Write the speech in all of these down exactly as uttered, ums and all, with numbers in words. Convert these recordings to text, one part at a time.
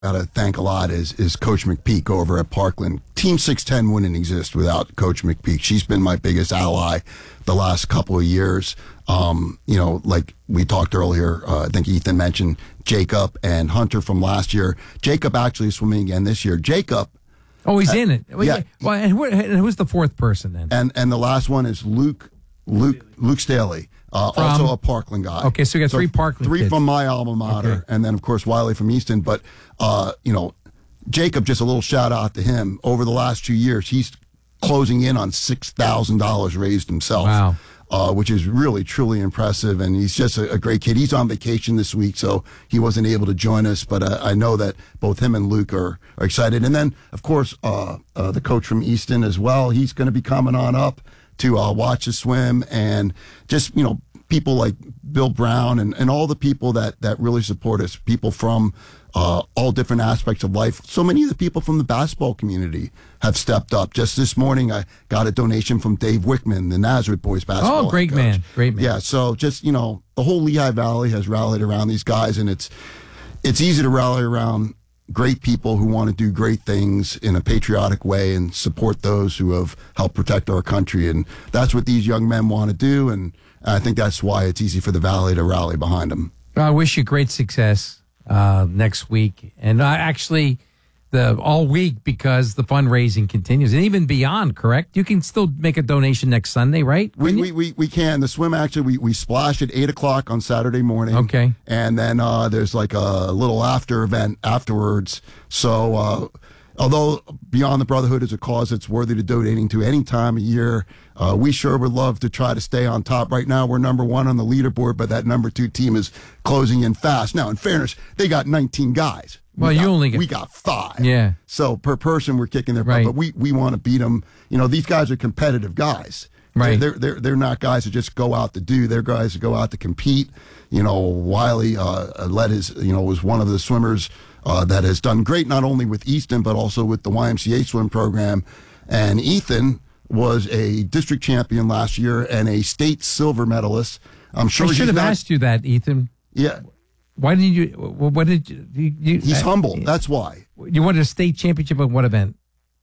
got to thank a lot is is Coach McPeak over at Parkland. Team six ten wouldn't exist without Coach McPeak. She's been my biggest ally the last couple of years. Um, you know, like we talked earlier, uh, I think Ethan mentioned Jacob and Hunter from last year. Jacob actually is swimming again this year. Jacob. Oh, he's uh, in it. Well, yeah. Well, and, who, and who's the fourth person then? And and the last one is Luke Luke Luke Staley. Uh, From, also a Parkland guy. Okay, so you got so three Parkland Three kids. from my alma mater, Okay. and then, of course, Wiley from Easton. But, uh, you know, Jacob, just a little shout out to him. Over the last two years, he's closing in on six thousand dollars raised himself. Wow. Uh, which is really, truly impressive. And he's just a, a great kid. He's on vacation this week, so he wasn't able to join us. But uh, I know that both him and Luke are, are excited. And then, of course, uh, uh, the coach from Easton as well. He's going to be coming on up to uh, watch the swim, and just, you know, people like Bill Brown and, and all the people that, that really support us, people from uh, all different aspects of life. So many of the people from the basketball community have stepped up. Just this morning, I got a donation from Dave Wickman, the Nazareth boys basketball Oh, great coach. man. Great man. Yeah, so just, you know, the whole Lehigh Valley has rallied around these guys, and it's it's easy to rally around great people who want to do great things in a patriotic way and support those who have helped protect our country. And that's what these young men want to do, and I think that's why it's easy for the Valley to rally behind them. I wish you great success uh, next week, and I actually the all week, because the fundraising continues, and even beyond. Correct? You can still make a donation next Sunday, right? We we, we we can. The swim, actually, we, we splash at eight o'clock on Saturday morning. Okay. And then uh, there's like a little after event afterwards. So uh, although Beyond the Brotherhood is a cause that's worthy to donating to any time of year, uh, we sure would love to try to stay on top. Right now, we're number one on the leaderboard, but that number two team is closing in fast. Now, in fairness, they got nineteen guys. Well, we you got, only get... We got five. Yeah. So per person, we're kicking their butt, Right. but we, we want to beat them. You know, these guys are competitive guys. Right. They're, they're, they're not guys that just go out to do. They're guys that go out to compete. You know, Wiley uh, led his, you know, was one of the swimmers uh, that has done great, not only with Easton, but also with the Y M C A swim program. And Ethan was a district champion last year and a state silver medalist. I'm sure I he's should have not, asked you that, Ethan. Yeah. Why didn't you? What did you? you, you He's uh, humble. That's why. You wanted a state championship at what event?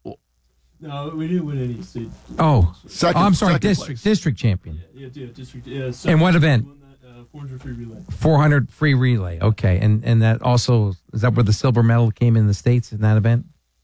No, we didn't win any state. Oh, Second, oh I'm sorry, second district place. district champion. Yeah, yeah, district. Yeah, so And what event? we won that, uh, four hundred free relay. four hundred free relay. Okay, and and that also is that where the silver medal came in the States in that event?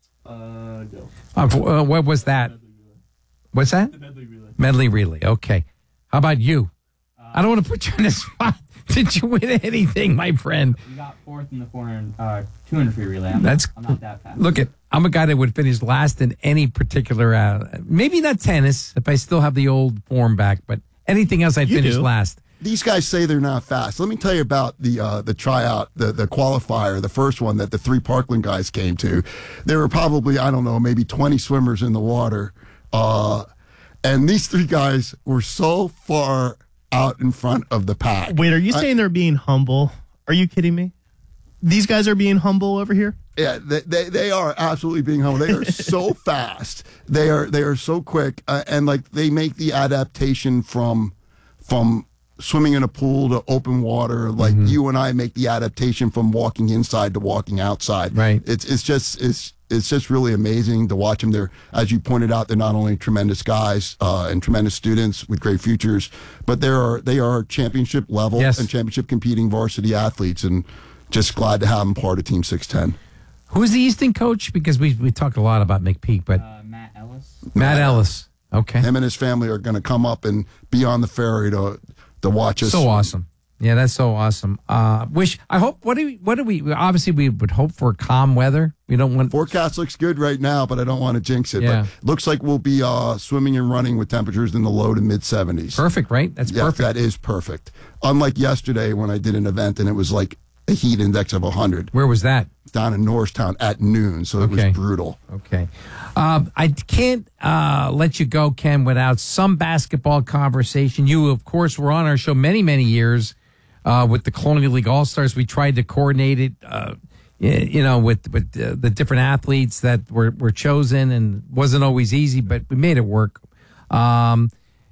Uh, no. Uh, uh, what was that? Medley relay. What's that? The medley relay. Medley relay. Okay. How about you? Uh, I don't want to put you in a spot. Did you win anything, my friend? We got fourth in the four hundred, uh, two hundred free relay. I'm, That's I'm not that fast. Look at, I'm a guy that would finish last in any particular, uh, maybe not tennis if I still have the old form back, but anything else I'd You finish do. last. These guys say they're not fast. Let me tell you about the uh, the tryout, the the qualifier, the first one that the three Parkland guys came to. There were probably, I don't know, maybe twenty swimmers in the water. Uh, and these three guys were so far out in front of the pack. Wait, are you I- saying they're being humble? Are you kidding me? These guys are being humble over here? Yeah, they, they they are absolutely being humble. They are so fast. They are they are so quick, uh, and like they make the adaptation from from swimming in a pool to open water. Like Mm-hmm. you and I make the adaptation from walking inside to walking outside. Right. It's it's just it's it's just really amazing to watch them. They're, as you pointed out, they're not only tremendous guys uh, and tremendous students with great futures, but they are they are championship level Yes. and championship competing varsity athletes, and just glad to have them part of Team six ten. Who's the Easton coach? Because we we talk a lot about McPeak, but Uh, Matt Ellis. Matt Ellis. Okay. Him and his family are going to come up and be on the ferry to to watch us. So awesome. Yeah, that's so awesome. Uh, wish, I hope, what do we, what do we, obviously we would hope for calm weather. We don't want. Forecast looks good right now, but I don't want to jinx it. Yeah. But looks like we'll be uh, swimming and running with temperatures in the low to mid seventies. Perfect, right? That's Yeah, perfect. that is perfect. Unlike yesterday when I did an event and it was like a heat index of one hundred Where was that? down in Norristown at noon, so it Okay. was brutal. Okay. Um, I can't uh, let you go, Ken, without some basketball conversation. You, of course, were on our show many, many years uh, with the Colonial League All-Stars. We tried to coordinate it, uh, y- you know, with, with uh, the different athletes that were, were chosen, and wasn't always easy, but we made it work. Um,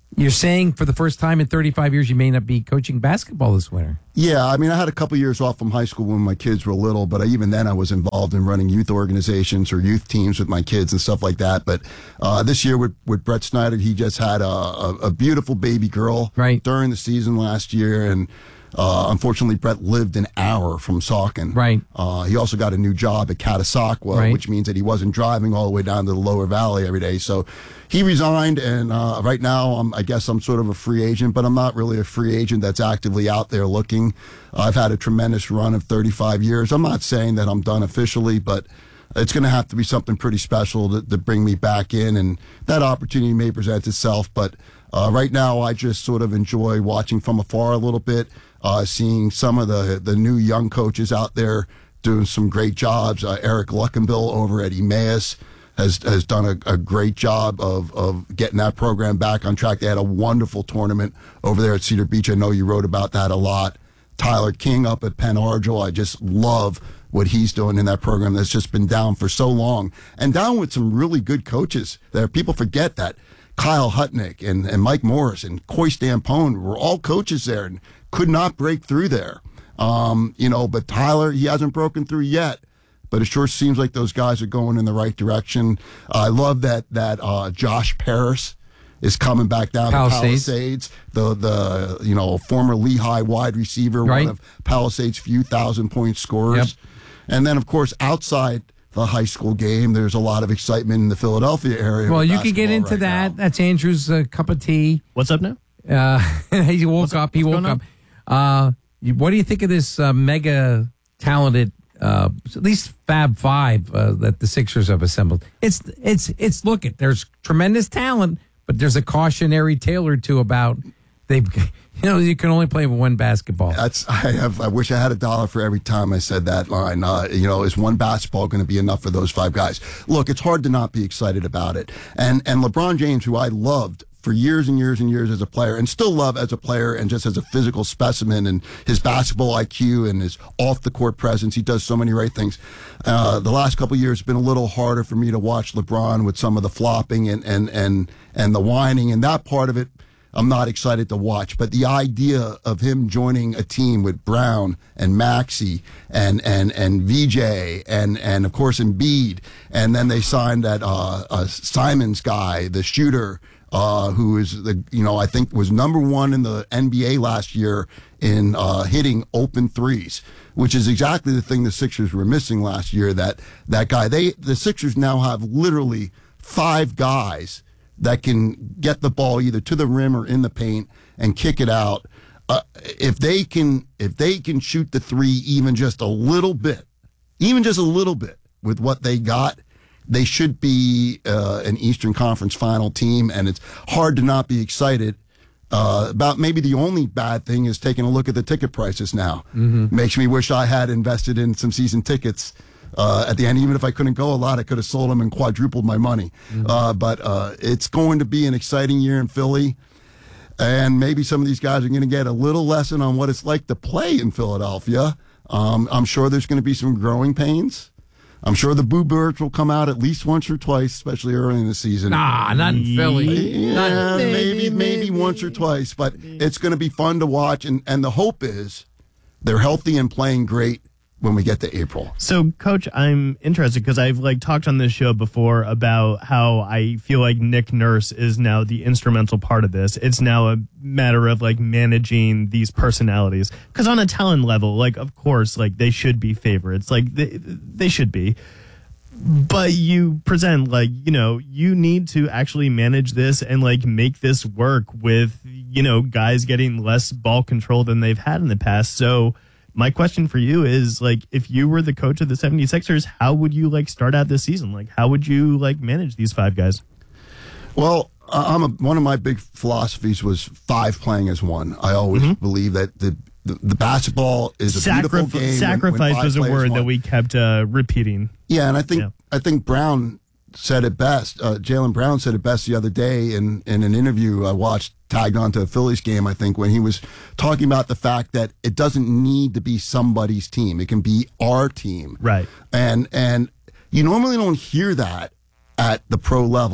You're saying for the first time in thirty-five years, you may not be coaching basketball this winter. Yeah, I mean, I had a couple years off from high school when my kids were little, but I, even then I was involved in running youth organizations or youth teams with my kids and stuff like that. But uh, this year with, with Brett Snyder, he just had a, a, a beautiful baby girl right. during the season last year. And uh, unfortunately, Brett lived an hour from Saucon. Right. Uh, he also got a new job at Catasauqua, right. which means that he wasn't driving all the way down to the lower valley every day. So he resigned, and uh, right now, I'm, I guess I'm sort of a free agent, but I'm not really a free agent that's actively out there looking. Uh, I've had a tremendous run of thirty-five years. I'm not saying that I'm done officially, but it's going to have to be something pretty special to, to bring me back in, and that opportunity may present itself. But uh, right now, I just sort of enjoy watching from afar a little bit, uh, seeing some of the, the new young coaches out there doing some great jobs. Uh, Eric Luckenbill over at Emmaus has has done a, a great job of, of getting that program back on track. They had a wonderful tournament over there at Cedar Beach. I know you wrote about that a lot. Tyler King up at Penn Argyl. I just love what he's doing in that program that's just been down for so long, and down with some really good coaches there. People forget that Kyle Hutnick and, and Mike Morris and Coy Stampone were all coaches there and could not break through there. Um, you know, but Tyler, he hasn't broken through yet. But it sure seems like those guys are going in the right direction. Uh, I love that that uh, Josh Paris is coming back down Palisades. to Palisades, the the you know former Lehigh wide receiver, right. one of Palisades' few thousand point scorers. Yep. And then, of course, outside the high school game, there's a lot of excitement in the Philadelphia area. Well, with you could get basketball into right that. now. That's Andrew's uh, cup of tea. What's up now? Uh, he woke What's- up. He what's woke going up. Uh, you- what do you think of this uh, mega talented, uh, at least Fab Five uh, that the Sixers have assembled? It's it's it's look it. There's tremendous talent, but there's a cautionary tale or two about they. You know, you can only play with one basketball. That's I have. I wish I had a dollar for every time I said that line. Uh, you know, is one basketball going to be enough for those five guys? Look, it's hard to not be excited about it. And and LeBron James, who I loved for years and years and years as a player, and still love as a player, and just as a physical specimen, and his basketball I Q and his off the court presence, he does so many right things. Uh, the last couple of years have been a little harder for me to watch LeBron with some of the flopping and and and and the whining, and that part of it I'm not excited to watch. But the idea of him joining a team with Brown and Maxey and and and V J and and of course Embiid, and then they signed that uh, uh, Simons guy, the shooter, uh, who is the you know I think was number one in the N B A last year in uh, hitting open threes, which is exactly the thing the Sixers were missing last year. That that guy. They the Sixers now have literally five guys that can get the ball either to the rim or in the paint and kick it out. Uh, if they can, if they can shoot the three even just a little bit, even just a little bit with what they got, they should be uh, an Eastern Conference final team. And it's hard to not be excited uh, about. Maybe the only bad thing is taking a look at the ticket prices now. Mm-hmm. Makes me wish I had invested in some season tickets. Uh, at the end, even if I couldn't go a lot, I could have sold them and quadrupled my money. Mm-hmm. Uh, but uh, it's going to be an exciting year in Philly. And maybe some of these guys are going to get a little lesson on what it's like to play in Philadelphia. Um, I'm sure there's going to be some growing pains. I'm sure the Boo Birds will come out at least once or twice, especially early in the season. Nah, not in Philly. Yeah, Not- maybe, maybe once or twice. But it's going to be fun to watch. And, and the hope is they're healthy and playing great when we get to April. So, Coach, I'm interested because I've like talked on this show before about how I feel like Nick Nurse is now the instrumental part of this. It's now a matter of like managing these personalities. Because on a talent level, like of course, like they should be favorites. Like they they should be. But you present like, you know, you need to actually manage this and like make this work with, you know, guys getting less ball control than they've had in the past. So my question for you is like, if you were the coach of the seventy-sixers, how would you like start out this season? Like, how would you like manage these five guys? Well, uh, I'm a, one of my big philosophies was five playing as one. I always Mm-hmm. believe that the, the the basketball is a beautiful Sacrif- game. when- sacrifice when five was a players word one. that we kept uh, repeating. Yeah, and I think Yeah. I think Brown said it best. Uh, Jaylen Brown said it best the other day in, in an interview I watched tagged onto a Phillies game, I think, when he was talking about the fact that it doesn't need to be somebody's team. It can be our team. Right. And and you normally don't hear that at the pro level.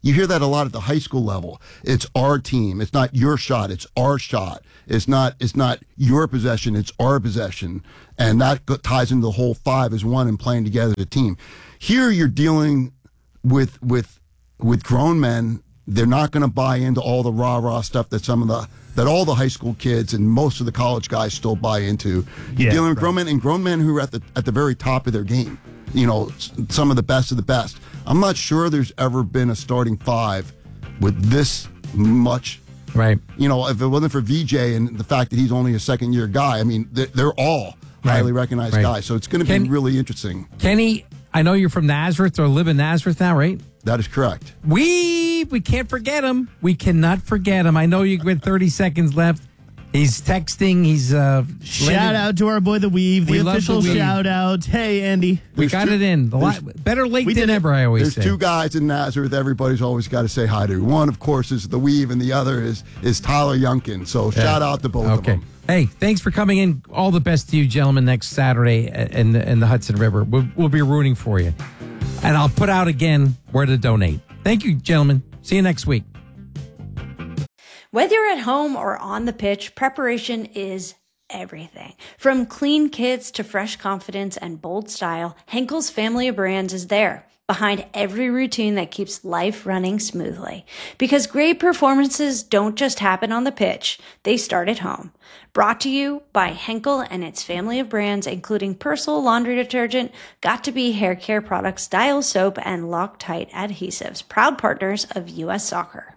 You hear that a lot at the high school level. It's our team. It's not your shot. It's our shot. It's not, it's not your possession. It's our possession. And that go- ties into the whole five as one and playing together as a team. Here you're dealing with, with, with grown men. They're not going to buy into all the rah-rah stuff that some of the, that all the high school kids and most of the college guys still buy into. You're Yeah, dealing with right. grown men and grown men who are at the, at the very top of their game. You know, s- some of the best of the best. I'm not sure there's ever been a starting five with this much. Right. You know, if it wasn't for V J and the fact that he's only a second year guy, I mean, they're, they're all highly Right. recognized Right. guys. So it's going to be Can- really interesting. Kenny, I know you're from Nazareth or live in Nazareth now, right? That is correct. We we can't forget him. We cannot forget him. I know you with thirty seconds left. He's texting. He's uh Shout out to our boy the Weave, the We love the official Weave. shout out. Hey, Andy. We There's got two- it in. A lot, there's- better late we than did it. ever, I always There's say. two guys in Nazareth everybody's always got to say hi to. One, of course, is the Weave, and the other is is Tyler Youngkin. So shout out to both of Okay. them. Hey, thanks for coming in. All the best to you, gentlemen, next Saturday in the, in the Hudson River. We'll, we'll be rooting for you. And I'll put out again where to donate. Thank you, gentlemen. See you next week. Whether you're at home or on the pitch, preparation is everything. From clean kits to fresh confidence and bold style, Henkel's family of brands is there, behind every routine that keeps life running smoothly. Because great performances don't just happen on the pitch, they start at home. Brought to you by Henkel and its family of brands, including Persil laundry detergent, Got2b hair care products, Dial soap, and Loctite adhesives, proud partners of U S Soccer.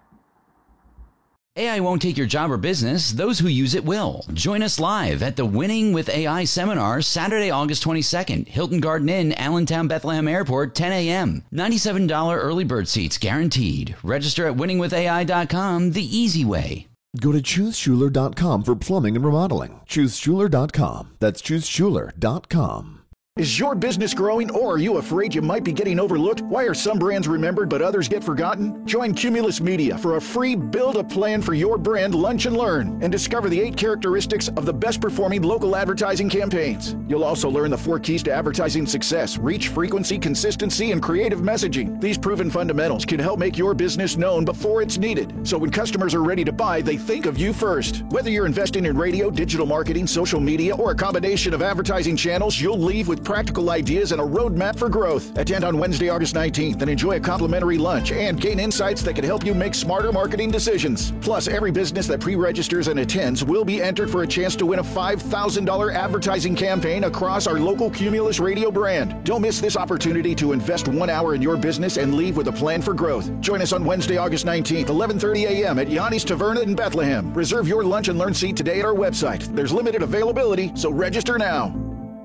A I won't take your job or business. Those who use it will. Join us live at the Winning with A I seminar Saturday, August twenty-second. Hilton Garden Inn, Allentown, Bethlehem Airport, ten a.m. ninety-seven dollars early bird seats guaranteed. Register at winning with A I dot com the easy way. Go to choose schuler dot com for plumbing and remodeling. choose schuler dot com. That's choose schuler dot com. Is your business growing, or are you afraid you might be getting overlooked? Why are some brands remembered but others get forgotten? Join Cumulus Media for a free Build a Plan for Your Brand Lunch and Learn and discover the eight characteristics of the best performing local advertising campaigns. You'll also learn the four keys to advertising success: reach, frequency, consistency, and creative messaging. These proven fundamentals can help make your business known before it's needed, so when customers are ready to buy, they think of you first. Whether you're investing in radio, digital marketing, social media, or a combination of advertising channels, you'll leave with practical ideas and a roadmap for growth. Attend on Wednesday, August nineteenth and enjoy a complimentary lunch and gain insights that can help you make smarter marketing decisions. Plus, every business that pre-registers and attends will be entered for a chance to win a five thousand dollars advertising campaign across our local Cumulus radio brand. Don't miss this opportunity to invest one hour in your business and leave with a plan for growth. Join us on Wednesday, August nineteenth, eleven thirty a.m. at Yanni's Taverna in Bethlehem. Reserve your lunch and learn seat today at our website. There's limited availability, so register now.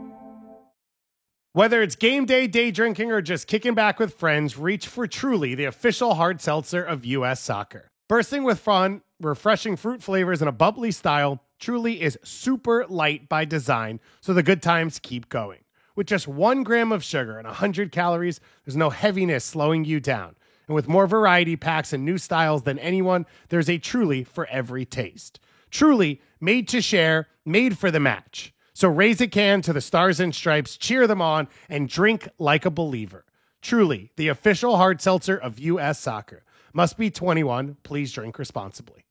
Whether it's game day, day drinking, or just kicking back with friends, reach for Truly, the official hard seltzer of U S Soccer. Bursting with fun, refreshing fruit flavors, and a bubbly style, Truly is super light by design, so the good times keep going. With just one gram of sugar and one hundred calories, there's no heaviness slowing you down. And with more variety packs and new styles than anyone, there's a Truly for every taste. Truly, made to share, made for the match. So raise a can to the Stars and Stripes, cheer them on, and drink like a believer. Truly, the official hard seltzer of U S Soccer. Must be twenty-one. Please drink responsibly.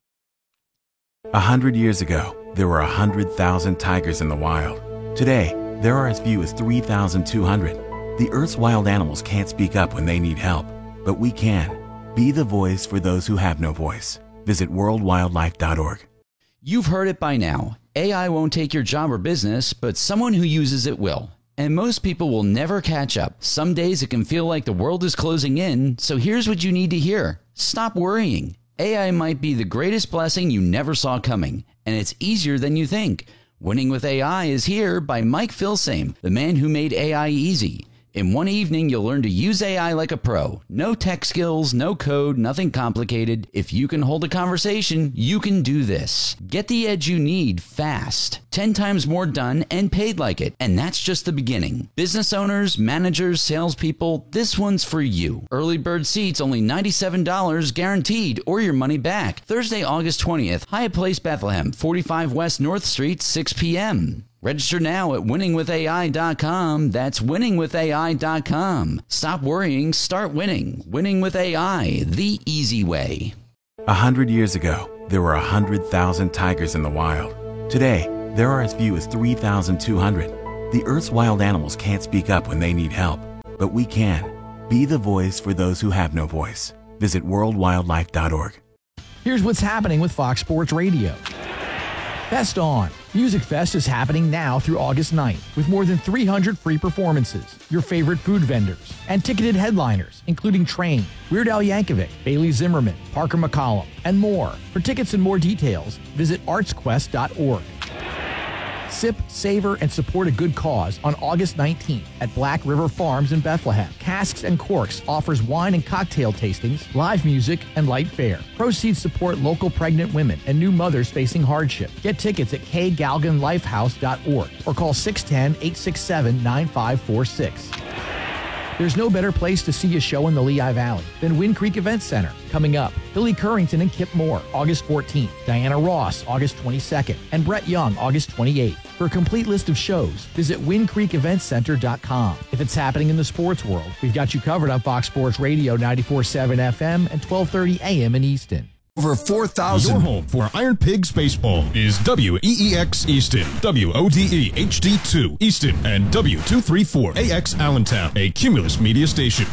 A hundred years ago, there were a hundred thousand tigers in the wild. Today, there are as few as three thousand two hundred. The Earth's wild animals can't speak up when they need help, but we can. Be the voice for those who have no voice. Visit world wildlife dot org. You've heard it by now. A I won't take your job or business, but someone who uses it will. And most people will never catch up. Some days it can feel like the world is closing in, so here's what you need to hear. Stop worrying. A I might be the greatest blessing you never saw coming, and it's easier than you think. Winning with A I is here by Mike Filsame, the man who made A I easy. In one evening, you'll learn to use A I like a pro. No tech skills, no code, nothing complicated. If you can hold a conversation, you can do this. Get the edge you need fast. Ten times more done and paid like it. And that's just the beginning. Business owners, managers, salespeople, this one's for you. Early bird seats only ninety-seven dollars guaranteed or your money back. Thursday, August twentieth, Hyatt Place, Bethlehem, forty-five West North Street, six p.m. Register now at winning with A I dot com. That's winning with A I dot com. Stop worrying, start winning. Winning with A I, the easy way. A hundred years ago, there were a hundred thousand tigers in the wild. Today, there are as few as three thousand two hundred. The Earth's wild animals can't speak up when they need help, but we can. Be the voice for those who have no voice. Visit world wildlife dot org. Here's what's happening with Fox Sports Radio. Fest On. Music Fest is happening now through August ninth with more than three hundred free performances, your favorite food vendors, and ticketed headliners, including Train, Weird Al Yankovic, Bailey Zimmerman, Parker McCollum, and more. For tickets and more details, visit arts quest dot org. Sip, savor, and support a good cause on August nineteenth at Black River Farms in Bethlehem. Casks and Corks offers wine and cocktail tastings, live music, and light fare. Proceeds support local pregnant women and new mothers facing hardship. Get tickets at k galgan lifehouse dot org or call six one zero, eight six seven, nine five four six. There's no better place to see a show in the Lehigh Valley than Wind Creek Event Center. Coming up, Billy Currington and Kip Moore, August fourteenth, Diana Ross, August twenty-second, and Brett Young, August twenty-eighth. For a complete list of shows, visit wind creek event center dot com. If it's happening in the sports world, we've got you covered on Fox Sports Radio ninety-four point seven F M and twelve thirty A M in Easton. Over four thousand. Your home for Iron Pigs Baseball is W E E X Easton, W O D E H D two Easton, and W two thirty-four A X Allentown, a Cumulus media station.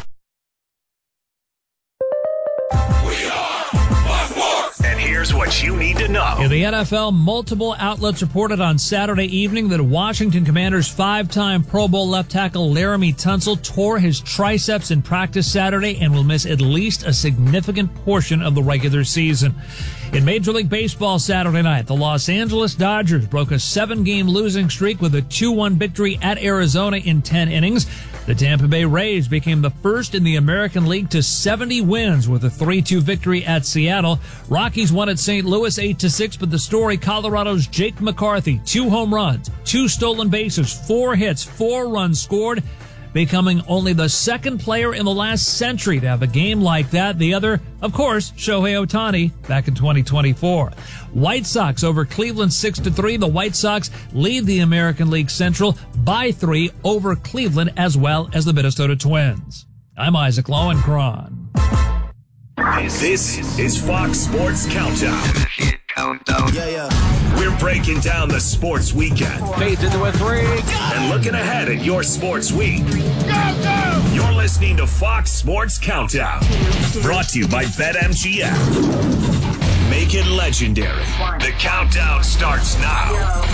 And here's what you need to know. In the N F L, multiple outlets reported on Saturday evening that Washington Commanders five-time Pro Bowl left tackle Laramie Tunsil tore his triceps in practice Saturday and will miss at least a significant portion of the regular season. In Major League Baseball Saturday night, the Los Angeles Dodgers broke a seven-game losing streak with a two one victory at Arizona in ten innings. The Tampa Bay Rays became the first in the American League to seventy wins with a three two victory at Seattle. Rockies won at Saint Louis eight to six, but the story, Colorado's Jake McCarthy, two home runs, two stolen bases, four hits, four runs scored, becoming only the second player in the last century to have a game like that. The other, of course, Shohei Ohtani back in twenty twenty-four. White Sox over Cleveland six to three. The White Sox lead the American League Central by three over Cleveland as well as the Minnesota Twins. I'm Isaac Lowenkron. This is Fox Sports Countdown. Countdown. Yeah, yeah. We're breaking down the sports weekend. Fades into a three. And looking ahead at your sports week. Go, go! You're listening to Fox Sports Countdown. Brought to you by BetMGM. Make it legendary. The countdown starts now.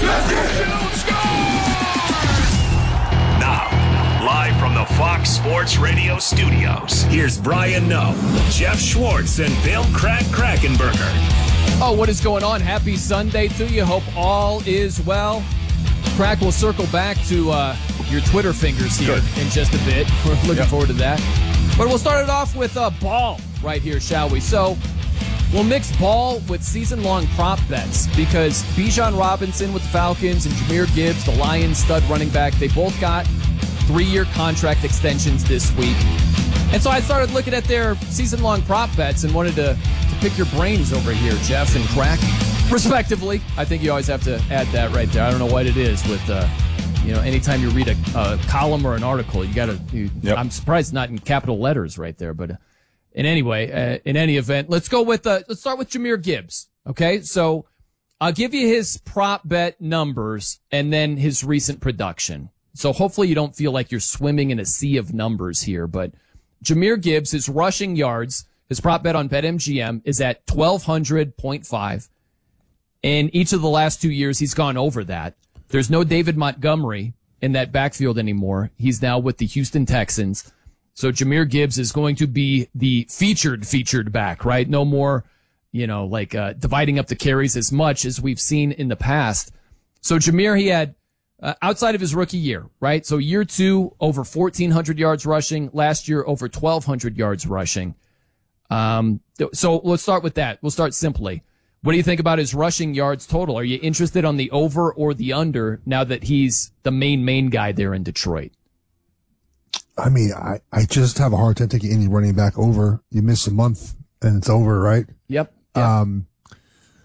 Now, live from the Fox Sports Radio studios, here's Brian Noe, Jeff Schwartz, and Bill Crack Krakenberger. Oh, what is going on? Happy Sunday to you. Hope all is well. Crack will circle back to uh, your Twitter fingers here Good. in just a bit. We're looking yep. forward to that. But we'll start it off with uh, ball right here, shall we? So we'll mix ball with season-long prop bets because Bijan Robinson with the Falcons and Jahmyr Gibbs, the Lions stud running back, they both got three-year contract extensions this week. And so I started looking at their season-long prop bets and wanted to, to pick your brains over here, Jeff and Crack, respectively. I think you always have to add that right there. I don't know what it is with, uh, you know, anytime you read a, a column or an article, you got to. Yep. I'm surprised it's not in capital letters right there. But uh, in any way, uh, in any event, let's go with. Uh, let's start with Jahmyr Gibbs. Okay, so I'll give you his prop bet numbers and then his recent production. So hopefully you don't feel like you're swimming in a sea of numbers here, but Jahmyr Gibbs, his rushing yards, his prop bet on BetMGM is at twelve hundred point five. In each of the last two years, he's gone over that. There's no David Montgomery in that backfield anymore. He's now with the Houston Texans. So Jahmyr Gibbs is going to be the featured, featured back, right? No more, you know, like uh, dividing up the carries as much as we've seen in the past. So Jahmyr, he had Uh, outside of his rookie year, right? So year two, over fourteen hundred yards rushing. Last year, over twelve hundred yards rushing. Um, so let's start with that. We'll start simply. What do you think about his rushing yards total? Are you interested on the over or the under now that he's the main, main guy there in Detroit? I mean, I, I just have a hard time taking any running back over. You miss a month and it's over, right? Yep. yep. Um,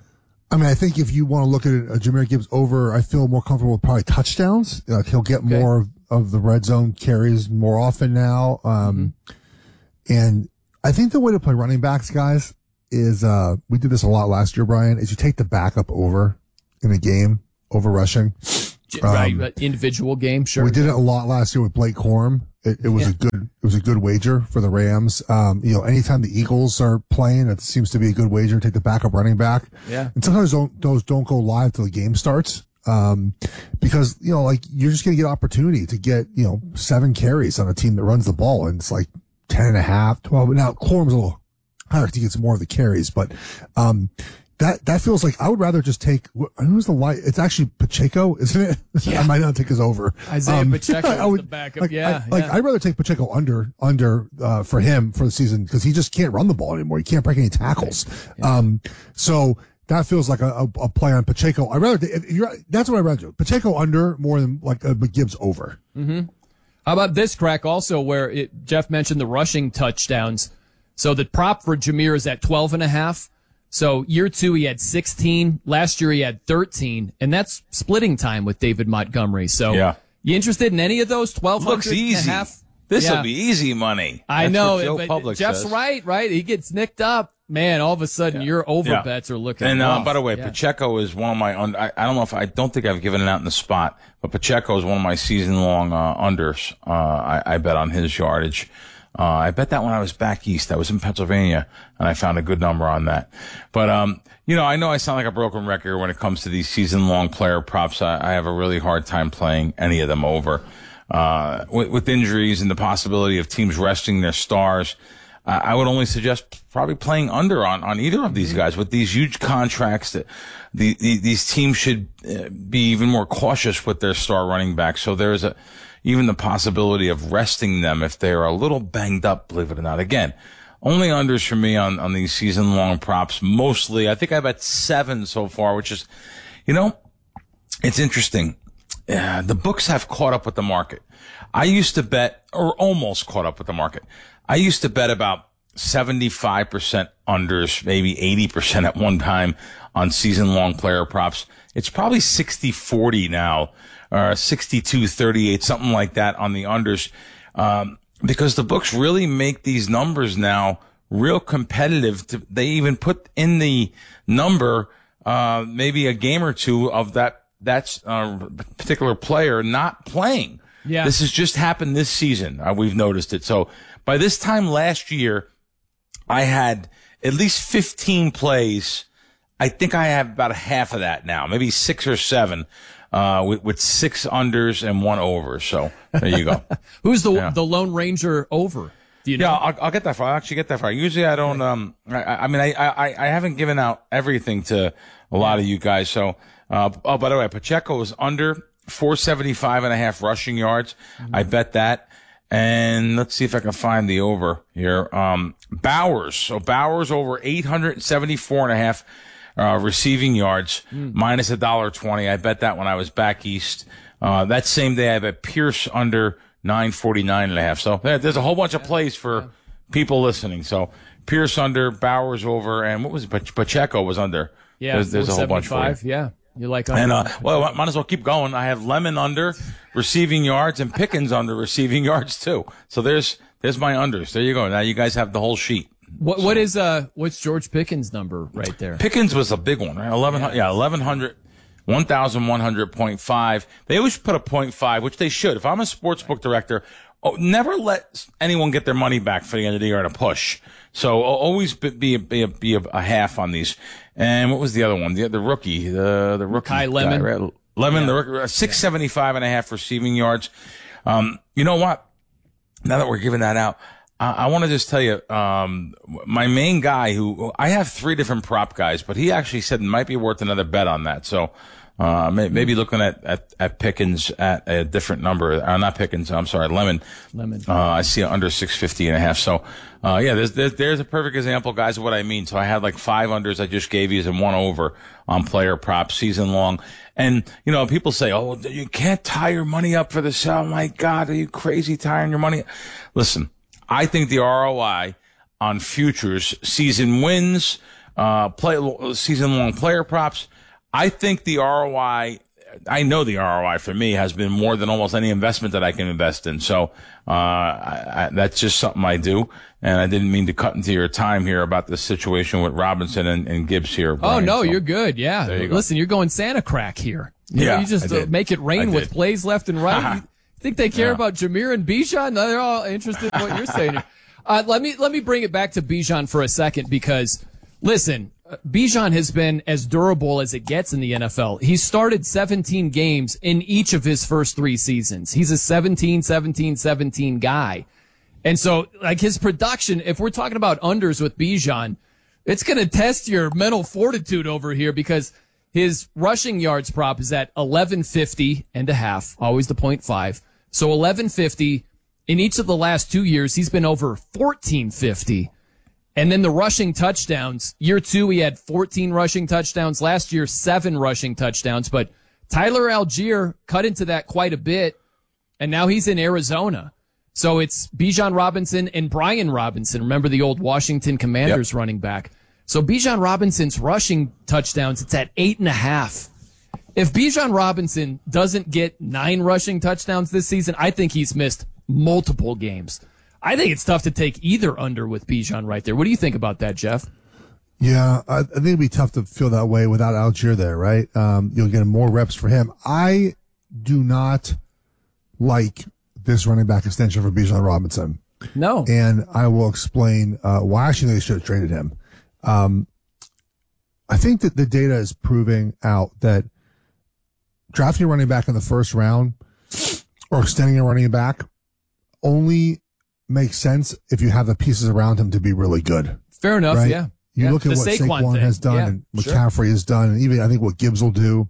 I mean, I think if you want to look at it, uh, Jahmyr Gibbs over, I feel more comfortable with probably touchdowns. Like he'll get Okay. more of the red zone carries more often now. Um, mm-hmm. And I think the way to play running backs, guys, is, uh, we did this a lot last year, Brian, is you take the backup over in a game, over rushing. Right, Um, individual game, sure. We did it a lot last year with Blake Corum. It, it was Yeah. a good, it was a good wager for the Rams. Um, you know, anytime the Eagles are playing, it seems to be a good wager. Take the backup running back. Yeah. And sometimes don't, those don't go live till the game starts. Um, because, you know, like you're just going to get opportunity to get, you know, seven carries on a team that runs the ball. And it's like ten and a half, twelve. Now, Corum's a little higher because he gets more of the carries, but, um, That, that feels like I would rather just take, who's the light? It's actually Pacheco, isn't it? Yeah. I might not take his over. Isaiah Um, Pacheco I is would- the backup. Like, yeah, I, like yeah. I'd rather take Pacheco under, under, uh, for him for the season because he just can't run the ball anymore. He can't break any tackles. Yeah. Um, so that feels like a, a, a play on Pacheco. I'd rather, if you're, that's what I'd rather do. Pacheco under more than like a Gibbs over. Mm-hmm. How about this crack also where it, Jeff mentioned the rushing touchdowns. So the prop for Jahmyr is at twelve and a half. So year two, he had sixteen. Last year, he had thirteen. And that's splitting time with David Montgomery. So Yeah. you interested in any of those? twelve hundred Looks easy. and a half? This will Yeah. be easy money. I That's know. what Joe but Public Jeff's says. right, right? He gets nicked up. Man, all of a sudden, your over Yeah. bets are looking And uh, rough. by the way, Yeah. Pacheco is one of my. Un- I, I don't know if I don't think I've given it out in the spot, but Pacheco is one of my season-long uh, unders. Uh, I, I bet on his yardage. Uh, I bet that when I was back east, I was in Pennsylvania, and I found a good number on that. But um, you know, I know I sound like a broken record when it comes to these season-long player props. I, I have a really hard time playing any of them over. Uh, with, with injuries and the possibility of teams resting their stars, uh, I would only suggest probably playing under on, on either of these guys with these huge contracts. That the, the these teams should uh, be even more cautious with their star running backs. So there's a even the possibility of resting them if they're a little banged up. Believe it or not, again, only unders for me on on these season long props. Mostly, I think I bet seven so far, which is, you know, it's interesting. Uh, the books have caught up with the market. I used to bet, or almost caught up with the market. I used to bet about seventy-five percent unders, maybe eighty percent at one time on season-long player props. It's probably sixty forty now, or sixty-two thirty-eight, something like that on the unders, um, because the books really make these numbers now real competitive. To, they even put in the number uh, maybe a game or two of that that uh, particular player not playing. Yeah. This has just happened this season. Uh, we've noticed it. So by this time last year, I had at least fifteen plays. I think I have about a half of that now, maybe six or seven, uh, with, with six unders and one over. So there you go. Who's the Yeah. the Lone Ranger over? Do you know? Yeah, I'll, I'll get that far. I'll actually get that far. Usually I don't, um, I, I mean, I, I, I haven't given out everything to a lot of you guys. So, uh, oh, by the way, Pacheco is under four seventy-five and a half rushing yards. Mm-hmm. I bet that. And let's see if I can find the over here. Um, Bowers. So Bowers over eight seventy-four and a half, uh, receiving yards, mm. minus a dollar twenty. I bet that when I was back east. Uh, that same day I bet Pierce under nine forty-nine and a half. So there, there's a whole bunch of plays for people listening. So Pierce under, Bowers over, and what was it? Pach- Pacheco was under. Yeah, There's, there's a whole bunch for you. Yeah, you like And, under. uh, well, I might as well keep going. I have Lemon under receiving yards and Pickens under receiving yards too. So there's, there's my unders. There you go. Now you guys have the whole sheet. What what is uh what's George Pickens' number right there? Pickens was a big one, right? eleven hundred, yeah, eleven hundred, one thousand one hundred point five. They always put a point five, which they should. If I'm a sports book director, oh, never let anyone get their money back for the end of the year at a push. So always be, be, be, a, be a, a half on these. And what was the other one? The, the rookie, the, the rookie. Kai Lemon. Guy, right? Lemon, the rookie, six seventy-five and a half receiving yards. Um, you know what? Now that we're giving that out, I, I want to just tell you, um, my main guy who, I have three different prop guys, but he actually said it might be worth another bet on that. So, uh, may, maybe looking at, at, at Pickens at a different number, uh, not Pickens, I'm sorry, Lemon. Lemon. Uh, I see under six fifty and a half. So, uh, yeah, there's, there's, there's a perfect example, guys, of what I mean. So I had like five unders I just gave you and one over on player props season long. And, you know, people say, oh, you can't tie your money up for this. Oh my God, are you crazy tying your money? Listen, I think the R O I on futures, season wins, uh, play season long player props. I think the R O I, I know the R O I for me has been more than almost any investment that I can invest in. So, uh, I, I, that's just something I do. And I didn't mean to cut into your time here about this situation with Robinson and, and Gibbs here. Brian. Oh, no, So, you're good. Yeah. there you go. Listen, you're going Santa crack here. You, Yeah, you just I uh, did. make it I rain with did. plays left and right. You think they care Yeah. about Jameer and Bijan? No, they're all interested in what you're saying. here. Uh, let me let me bring it back to Bijan for a second because, listen, uh, Bijan has been as durable as it gets in the N F L. He's started seventeen games in each of his first three seasons. He's a seventeen, seventeen, seventeen guy. And so, like, his production, if we're talking about unders with Bijan, it's going to test your mental fortitude over here because his rushing yards prop is at eleven fifty and a half, always the point five. So eleven fifty. In each of the last two years, he's been over fourteen fifty. And then the rushing touchdowns, year two, he had fourteen rushing touchdowns. Last year, seven rushing touchdowns. But Tyler Algier cut into that quite a bit, and now he's in Arizona. So it's Bijan Robinson and Brian Robinson. Remember the old Washington Commanders Yep. running back. So Bijan Robinson's rushing touchdowns, it's at eight and a half. If Bijan Robinson doesn't get nine rushing touchdowns this season, I think he's missed multiple games. I think it's tough to take either under with Bijan right there. What do you think about that, Jeff? Yeah, I, I think it'd be tough to feel that way without Algier there, right? Um, you'll get more reps for him. I do not like this running back extension for Bijan Robinson. No. And I will explain uh, why I actually they should have traded him. Um, I think that the data is proving out that drafting a running back in the first round or extending a running back only makes sense if you have the pieces around him to be really good. Fair enough, right? yeah. You Yeah. look at The what Saquon Saquon thing. has done Yeah, and what sure. McCaffrey has done, and even I think what Gibbs will do.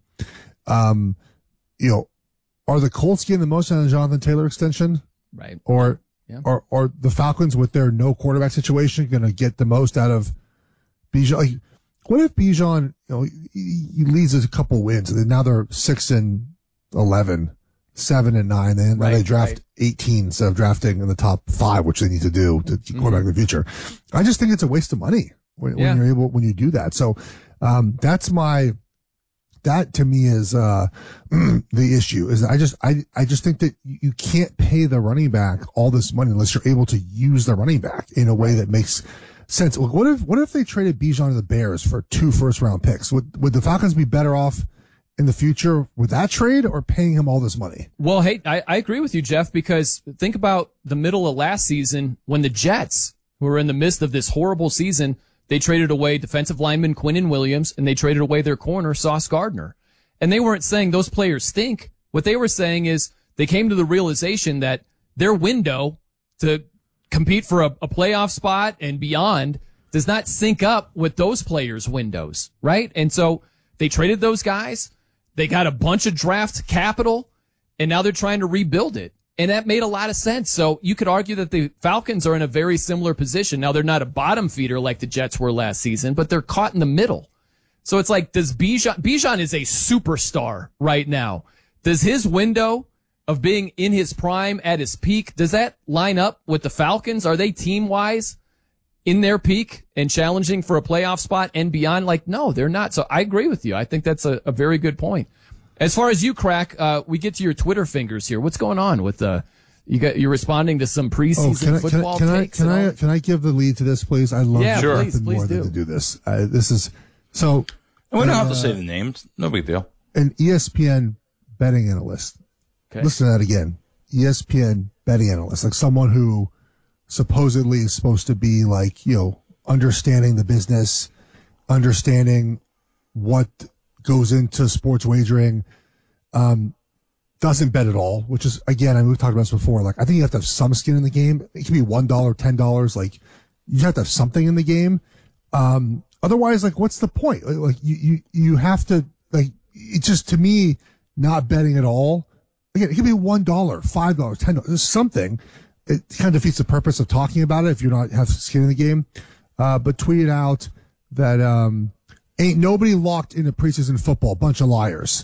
Um, you know, are the Colts getting the most out of the Jonathan Taylor extension? Right. Or, Yeah. or, or the Falcons with their no quarterback situation going to get the most out of Bijan? Like, what if Bijan, you know, he, he leads a couple wins and then now they're six and eleven, seven and nine, and now Right, they draft right. eighteen instead of drafting in the top five, which they need to do to Mm-hmm. quarterback in the future. I just think it's a waste of money when, Yeah. when you're able, when you do that. So, um, that's my, that to me is, uh, the issue is I just, I, I just think that you can't pay the running back all this money unless you're able to use the running back in a way that makes sense. Look, what if, what if they traded Bijan to the Bears for two first round picks? Would, would the Falcons be better off in the future with that trade or paying him all this money? Well, hey, I, I agree with you, Jeff, because think about the middle of last season when the Jets, who were in the midst of this horrible season, they traded away defensive lineman Quinnen Williams and they traded away their corner, Sauce Gardner. And they weren't saying those players stink. What they were saying is they came to the realization that their window to compete for a, a playoff spot and beyond does not sync up with those players' windows, right? And so they traded those guys. They got a bunch of draft capital, and now they're trying to rebuild it. And that made a lot of sense. So you could argue that the Falcons are in a very similar position. Now, they're not a bottom feeder like the Jets were last season, but they're caught in the middle. So it's like, does Bijan, Bijan is a superstar right now. Does his window of being in his prime at his peak, does that line up with the Falcons? Are they team-wise in their peak and challenging for a playoff spot and beyond? Like, no, they're not. So I agree with you. I think that's a, a very good point. As far as you, Crack, uh, we get to your Twitter fingers here. What's going on with uh you got you're responding to some preseason Oh, can I, can, football I, can, I, takes? can, and I, all? can I give the lead to this, please? I love Yeah, nothing please, please more do. than to do this. Uh, this is so. And we don't uh, have to say the names. No big deal. An E S P N betting analyst. Okay. Listen to that again. E S P N betting analyst, like someone who supposedly is supposed to be like, you know, understanding the business, understanding what goes into sports wagering, um, doesn't bet at all, which is, again, I mean, we've talked about this before. Like, I think you have to have some skin in the game. It can be one dollar, ten dollars. Like, you have to have something in the game. Um, otherwise, like, what's the point? Like, like you, you, you have to, like, it's just, to me, not betting at all. Again, it could be one dollar, five dollars, ten dollars. There's something. It kind of defeats the purpose of talking about it if you're not have skin in the game. Uh, but tweeted out that, um, ain't nobody locked into preseason football. Bunch of liars.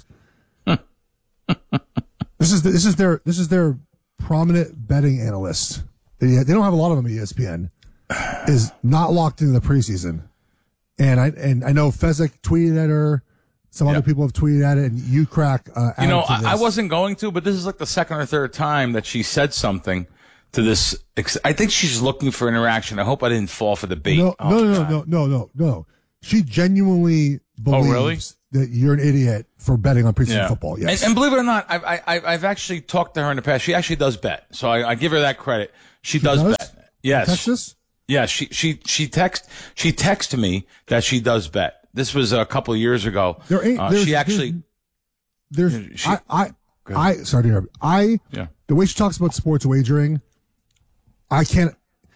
This is the, this is their this is their prominent betting analyst. They, they don't have a lot of them at E S P N. Is not locked into the preseason. And I and I know Fezzik tweeted at her. Some other people have tweeted at it, and you crack. Uh, You know, added to I, I this. wasn't going to, but this is like the second or third time that she said something to this. ex- I think she's looking for interaction. I hope I didn't fall for the bait. No, Oh, no, no, God. no, no, no, no. She genuinely believes really? that you're an idiot for betting on preseason Yeah. football. Yes. And, and believe it or not, I've, I, I- I've actually talked to her in the past. She actually does bet. So I, I give her that credit. She, does, does? bet. Yes. Texas? Yeah, she, she, she text, she texted me that she does bet. This was a couple of years ago. There ain't. Uh, there's, she actually, There's. there's she- I. I. Go I. ahead. Sorry to interrupt. I. Yeah. The way she talks about sports wagering, I can't.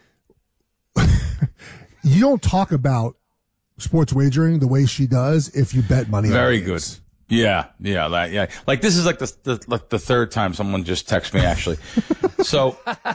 You don't talk about sports wagering the way she does if you bet money. very on good. games. Yeah, yeah, like, yeah. Like this is like the, the like the third time someone just texted me actually. So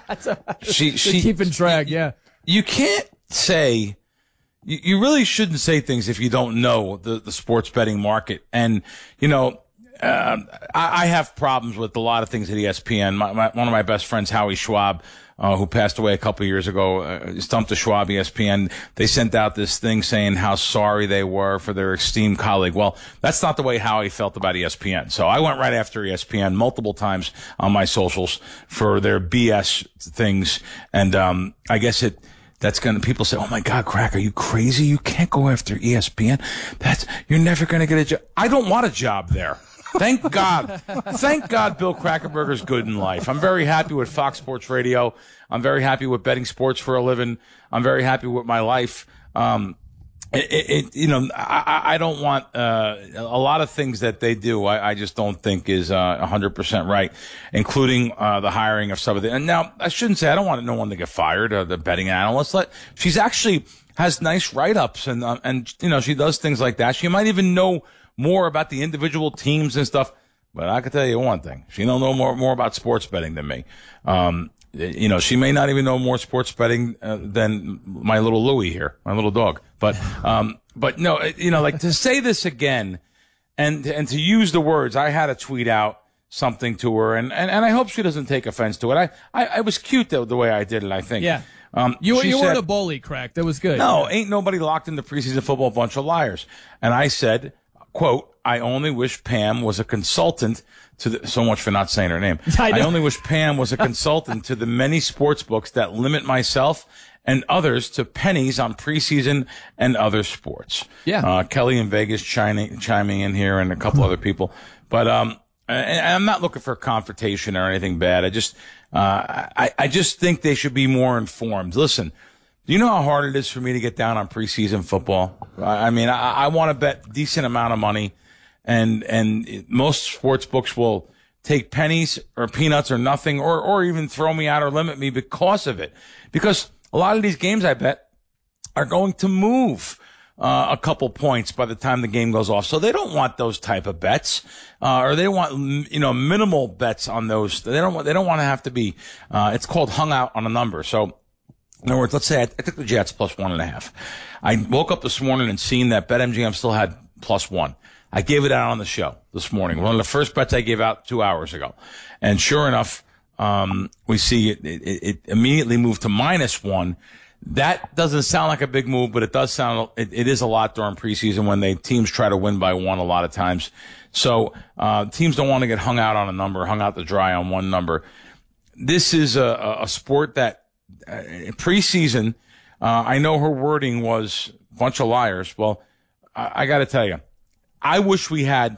she she keeping track. Yeah. You can't say, you, you really shouldn't say things if you don't know the, the sports betting market. And, you know, uh, I, I have problems with a lot of things at E S P N. My, my, one of my best friends, Howie Schwab, uh, who passed away a couple of years ago, uh, stumped to Schwab E S P N. They sent out this thing saying how sorry they were for their esteemed colleague. Well, that's not the way Howie felt about E S P N. So I went right after E S P N multiple times on my socials for their B S things. And, um, I guess it, That's gonna, people say, oh my God, Crack, are you crazy? You can't go after E S P N. That's, you're never gonna get a job. I don't want a job there. Thank God. Thank God Bill Krackomberger's good in life. I'm very happy with Fox Sports Radio. I'm very happy with betting sports for a living. I'm very happy with my life. Um, It, it, it, you know, I, I don't want uh, a lot of things that they do. I, I just don't think is uh, one hundred percent right, including uh, the hiring of some of the. And now I shouldn't say I don't want no one to get fired. Uh, the betting analyst, let she's actually has nice write ups and uh, and you know she does things like that. She might even know more about the individual teams and stuff. But I can tell you one thing: she don't know more more about sports betting than me. Um, You know, she may not even know more sports betting uh, than my little Louie here, my little dog. But, um, but no, you know, like to say this again and, and to use the words, I had to tweet out something to her and, and, and I hope she doesn't take offense to it. I, I, I was cute though, the way I did it, I think. Yeah. Um, You, she you said, weren't a bully, Crack. That was good. No, ain't nobody locked into preseason football, bunch of liars. And I said, quote, I only wish Pam was a consultant to the, so much for not saying her name. I I, know. only wish Pam was a consultant to the many sports books that limit myself and others to pennies on preseason and other sports. Yeah. Uh, Kelly in Vegas chiming, chiming in here and a couple other people. But, um, and I'm not looking for a confrontation or anything bad. I just, uh, I, I just think they should be more informed. Listen, do you know how hard it is for me to get down on preseason football? I, I mean, I, I want to bet decent amount of money. And, and most sports books will take pennies or peanuts or nothing or, or even throw me out or limit me because of it. Because a lot of these games, I bet, are going to move, uh, a couple points by the time the game goes off. So they don't want those type of bets, uh, or they want, you know, minimal bets on those. They don't want, they don't want to have to be, uh, it's called hung out on a number. So, in other words, let's say I, I took the Jets plus one and a half. I woke up this morning and seen that BetMGM still had plus one. I gave it out on the show this morning. One of the first bets I gave out two hours ago. And sure enough, um, we see it, it, it immediately moved to minus one. That doesn't sound like a big move, but it does sound, it, it is a lot during preseason when they teams try to win by one a lot of times. So, uh, teams don't want to get hung out on a number, hung out to dry on one number. This is a, a sport that, Uh, preseason, uh, I know her wording was a bunch of liars. Well, I, I got to tell you, I wish we had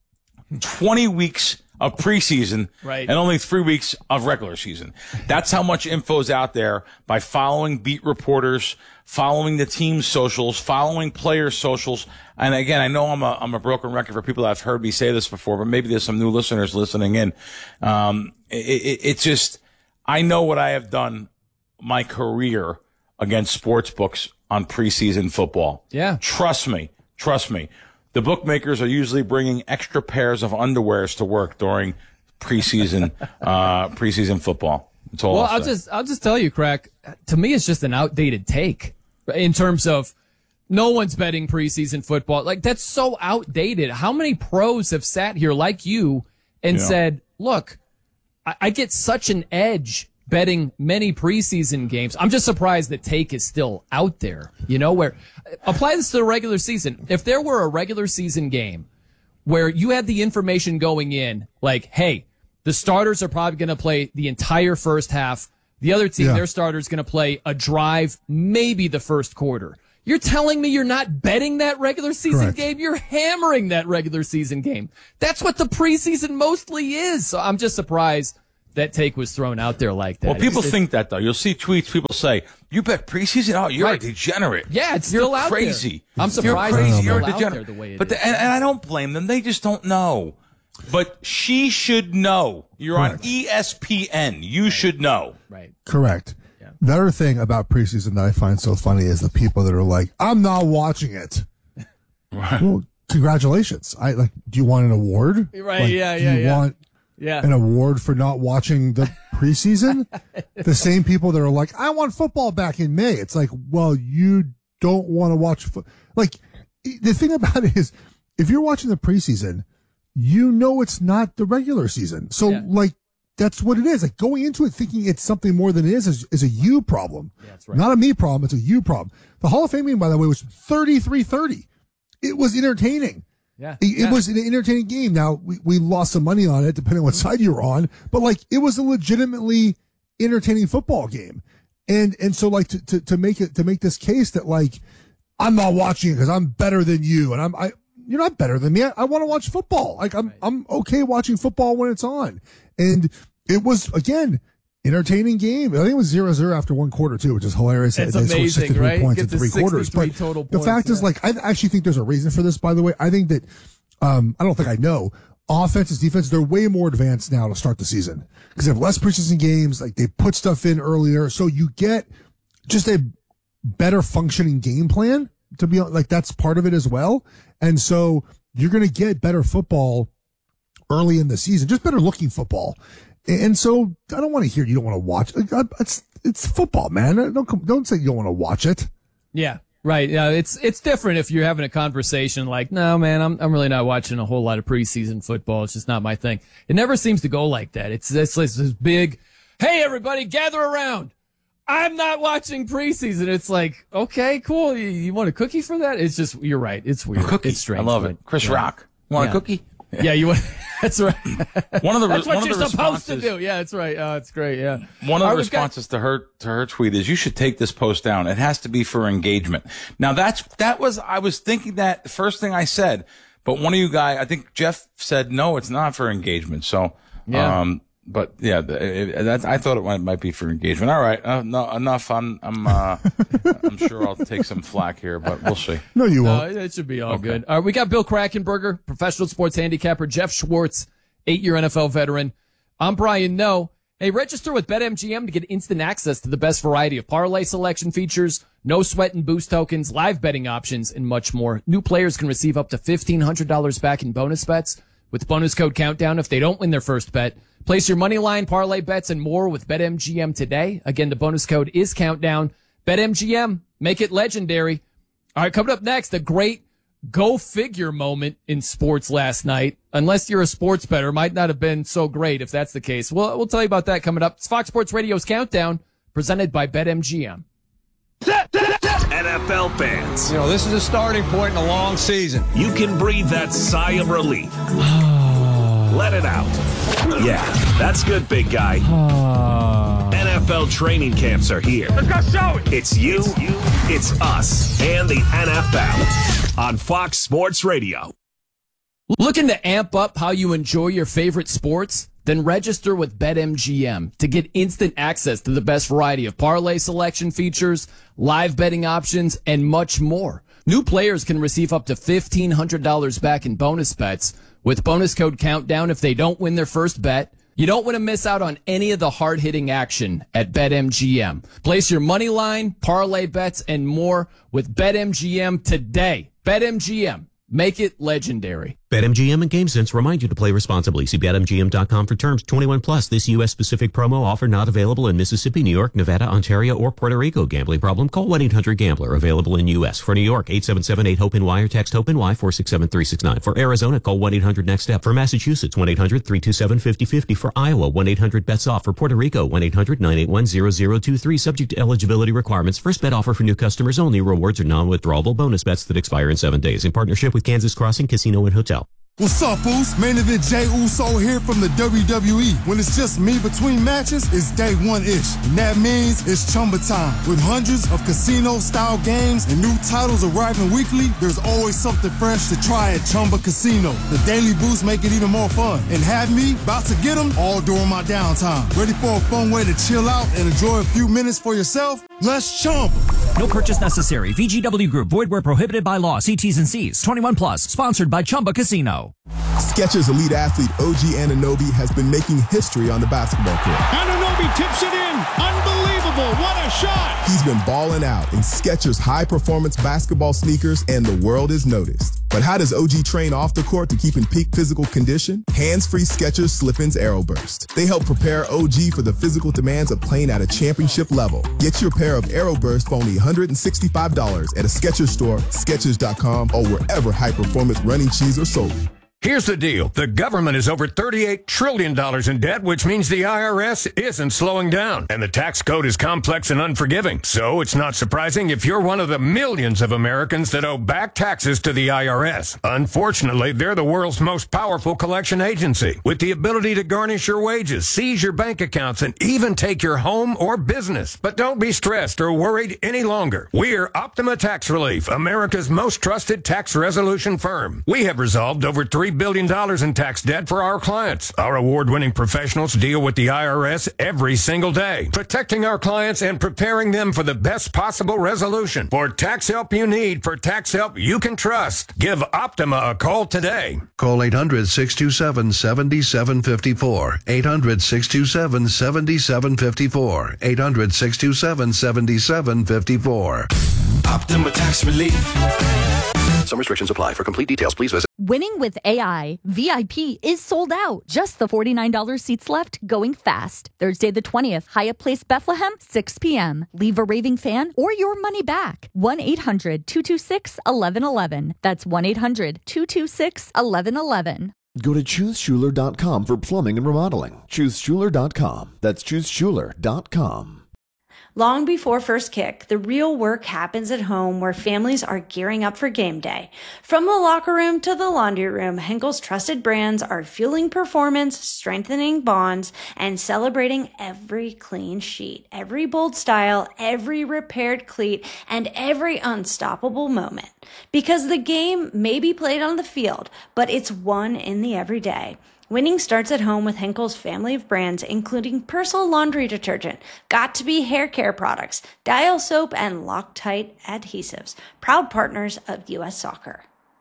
twenty weeks of preseason Right. and only three weeks of regular season. That's how much info is out there by following beat reporters, following the team's socials, following player socials. And again, I know I'm a, I'm a broken record for people that have heard me say this before, but maybe there's some new listeners listening in. Um, it, it, it's just, I know what I have done my career against sports books on preseason football. Yeah. Trust me. Trust me. The bookmakers are usually bringing extra pairs of underwears to work during preseason, uh, preseason football. That's all Well, I'll I'll say. just I'll just tell you, Crack. To me, it's just an outdated take in terms of no one's betting preseason football. Like that's so outdated. How many pros have sat here like you and Yeah. said, "Look, I, I get such an edge betting many preseason games. I'm just surprised that Take is still out there. You know, where apply this to the regular season. If there were a regular season game where you had the information going in, like, hey, the starters are probably going to play the entire first half. The other team, Yeah. their starter is going to play a drive, maybe the first quarter. You're telling me you're not betting that regular season Correct. game? You're hammering that regular season game. That's what the preseason mostly is. So I'm just surprised that Take was thrown out there like that. Well, people It's- think that, though. You'll see tweets, people say, you bet preseason? Oh, you're Right. a degenerate. Yeah, it's You're still out there. crazy. I'm surprised You're it's crazy. still You're a out there degenerate. the way it but is. the, and, and I don't blame them. They just don't know. But she should know. You're on E S P N. You should know. Right. Correct. The other thing about preseason that I find so funny is the people that are like, I'm not watching it. Right. Well, congratulations. I like, do you want an award? Right, Like, yeah, do yeah, you yeah. want Yeah. an award for not watching the preseason? The same people that are like, I want football back in May. It's like, well, you don't want to watch. Fo-. Like, the thing about it is, if you're watching the preseason, you know it's not the regular season. So, Yeah. like, that's what it is. Like, going into it thinking it's something more than it is is, is a you problem. Yeah, that's right. Not a me problem. It's a you problem. The Hall of Fame game, by the way, was thirty-three thirty. It was entertaining. Yeah. It, it Yeah. was an entertaining game. Now, we, we lost some money on it, depending on what side you were on, but like, it was a legitimately entertaining football game. And, and so like to, to, to make it, to make this case that like, I'm not watching it because I'm better than you. And I'm, I, you're not better than me. I, I want to watch football. Like I'm, I'm okay watching football when it's on. And it was, again, entertaining game. I think it was zero zero after one quarter too, which is hilarious. It's They scored amazing, sixty-three right? points Get in to three quarters. sixty-three But total the points, fact is, yeah. like, I actually think there's a reason for this, by the way. I think that, um, I don't think I know. Offenses, defense, they're way more advanced now to start the season because they have less preseason games. Like they put stuff in earlier. So you get just a better functioning game plan to be like, that's part of it as well. And so you're going to get better football early in the season, just better looking football. And so I don't want to hear you don't want to watch. It's it's football, man. Don't don't say you don't want to watch it. Yeah. Right. Yeah, it's it's different if you're having a conversation like, no, man, I'm I'm really not watching a whole lot of preseason football. It's just not my thing. It never seems to go like that. It's it's, it's this big, hey, everybody, gather around. I'm not watching preseason. It's like, okay, cool. You, you want a cookie for that? It's just, you're right. It's weird. A cookie. It's strange. I love but- it. Chris yeah. Rock. Want Yeah. a cookie? Yeah, you want. That's right. One of the That's what one of you're the supposed to responses- do. Yeah, that's right. Oh, it's great. Yeah. One of All the right, we've got- responses to her to her tweet is, "You should take this post down. It has to be for engagement." Now that's that was I was thinking that the first thing I said, but one of you guys, I think Jeff said, "No, it's not for engagement." So, Yeah. um, but yeah, the, it, that I thought it might, might be for engagement. All right, uh, no, enough. I'm I'm uh, I'm sure I'll take some flack here, but we'll see. No, you No, won't. it should be all Okay. good. All right, we got Bill Krakenberger, professional sports handicapper, Jeff Schwartz, eight-year N F L veteran. I'm Brian Noe. Hey, register with BetMGM to get instant access to the best variety of parlay selection features, no sweat and boost tokens, live betting options, and much more. New players can receive up to fifteen hundred dollars back in bonus bets with bonus code Countdown if they don't win their first bet. Place your money line, parlay bets, and more with BetMGM today. Again, the bonus code is Countdown. BetMGM, make it legendary. All right, coming up next, a great go figure moment in sports last night. Unless you're a sports bettor, might not have been so great if that's the case. We'll, we'll tell you about that coming up. It's Fox Sports Radio's Countdown, presented by BetMGM. N F L fans, You know, this is a starting point in a long season. you can breathe that sigh of relief. Let it out. Yeah, that's good, big guy. N F L training camps are here. Let's go show it. It's you, it's us, and the N F L on Fox Sports Radio. Looking to amp up how you enjoy your favorite sports? Then register with BetMGM to get instant access to the best variety of parlay selection features, live betting options, and much more. New players can receive up to fifteen hundred dollars back in bonus bets with bonus code Countdown if they don't win their first bet. You don't want to miss out on any of the hard-hitting action at BetMGM. Place your money line, parlay bets, and more with BetMGM today. BetMGM. Make it legendary. BetMGM and GameSense remind you to play responsibly. See Bet M G M dot com for terms. twenty-one plus. This U S specific promo offer not available in Mississippi, New York, Nevada, Ontario, or Puerto Rico. Gambling problem? Call one eight hundred gambler. Available in U S. For New York, eight seven seven eight HOPE-NY or text HOPE-NY four six seven three six nine. For Arizona, call one eight hundred next step. For Massachusetts, one eight hundred three two seven five zero five zero. For Iowa, one eight hundred bets off. For Puerto Rico, one eight hundred nine eight one zero zero two three. Subject to eligibility requirements. First bet offer for new customers only. Rewards are non-withdrawable bonus bets that expire in seven days. In partnership with Kansas Crossing Casino and Hotel. What's up, Uso? Main event Jey Uso here from the W W E. When it's just me between matches, it's day one-ish. And that means it's Chumba time. With hundreds of casino-style games and new titles arriving weekly, there's always something fresh to try at Chumba Casino. The daily boosts make it even more fun. And have me about to get them all during my downtime. Ready for a fun way to chill out and enjoy a few minutes for yourself? Let's Chumba. No purchase necessary. V G W Group. Void where prohibited by law. See T's and C's. twenty-one plus. Sponsored by Chumba Casino. Skechers elite athlete O G Anunoby has been making history on the basketball court. Anunoby tips it in. Unbelievable. What a shot. He's been balling out in Skechers high-performance basketball sneakers, and the world is noticed. But how does O G train off the court to keep in peak physical condition? Hands-free Skechers Slip-ins Aeroburst. They help prepare O G for the physical demands of playing at a championship level. Get your pair of Aeroburst for only one hundred sixty-five dollars at a Skechers store, Skechers dot com, or wherever high-performance running shoes are sold. Here's the deal. The government is over thirty-eight trillion dollars in debt, which means the I R S isn't slowing down. And the tax code is complex and unforgiving. So it's not surprising if you're one of the millions of Americans that owe back taxes to the I R S. Unfortunately, they're the world's most powerful collection agency, with the ability to garnish your wages, seize your bank accounts, and even take your home or business. But don't be stressed or worried any longer. We're Optima Tax Relief, America's most trusted tax resolution firm. We have resolved over three billion dollars in tax debt for our clients. Our award-winning professionals deal with the I R S every single day, protecting our clients and preparing them for the best possible resolution. For tax help you need, for tax help you can trust, give Optima a call today. Call eight hundred, six two seven, seven seven five four. eight hundred, six two seven, seven seven five four. eight hundred, six two seven, seven seven five four. Optima Tax Relief. Some restrictions apply. For complete details, please visit. Winning with A I, V I P is sold out. Just the forty-nine dollars seats left, going fast. Thursday the twentieth, Hyatt Place, Bethlehem, six p.m. Leave a raving fan or your money back. one eight hundred, two two six, one one one one. That's one eight hundred, two two six, one one one one. Go to choose schuler dot com for plumbing and remodeling. choose schuler dot com. That's choose schuler dot com. Long before first kick, the real work happens at home where families are gearing up for game day. From the locker room to the laundry room, Henkel's trusted brands are fueling performance, strengthening bonds, and celebrating every clean sheet, every bold style, every repaired cleat, and every unstoppable moment. Because the game may be played on the field, but it's won in the everyday. Winning starts at home with Henkel's family of brands, including Persil laundry detergent, Got2b hair care products, Dial soap, and Loctite adhesives. Proud partners of U S Soccer.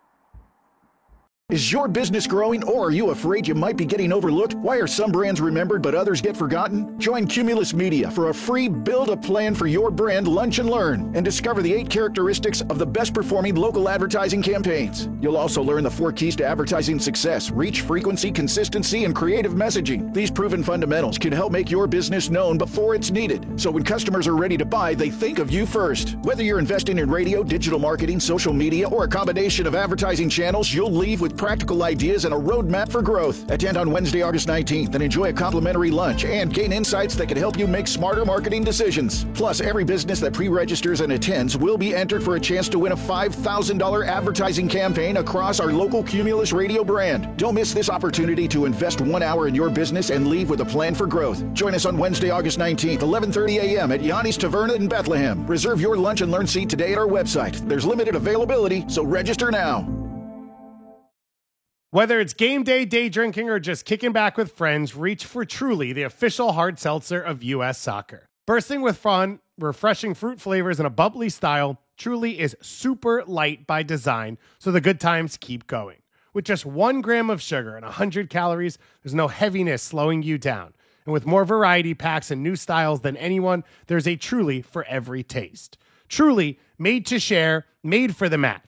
Is your business growing, or are you afraid you might be getting overlooked? Why are some brands remembered but others get forgotten? Join Cumulus Media for a free Build a Plan for Your Brand Lunch and Learn and discover the eight characteristics of the best performing local advertising campaigns. You'll also learn the four keys to advertising success: reach, frequency, consistency, and creative messaging. These proven fundamentals can help make your business known before it's needed, so when customers are ready to buy, they think of you first. Whether you're investing in radio, digital marketing, social media, or a combination of advertising channels, you'll leave with practical ideas and a roadmap for growth. Attend on Wednesday, August nineteenth and enjoy a complimentary lunch and gain insights that can help you make smarter marketing decisions. Plus, every business that pre-registers and attends will be entered for a chance to win a five thousand dollars advertising campaign across our local Cumulus radio brand. Don't miss this opportunity to invest one hour in your business and leave with a plan for growth. Join us on Wednesday, August nineteenth, eleven thirty a.m. at Yanni's Taverna in Bethlehem. Reserve your lunch and learn seat today at our website. There's limited availability, so register now. Whether it's game day, day drinking, or just kicking back with friends, reach for Truly, the official hard seltzer of U S Soccer. Bursting with fun, refreshing fruit flavors, and a bubbly style, Truly is super light by design, so the good times keep going. With just one gram of sugar and one hundred calories, there's no heaviness slowing you down. And with more variety packs and new styles than anyone, there's a Truly for every taste. Truly, made to share, made for the match.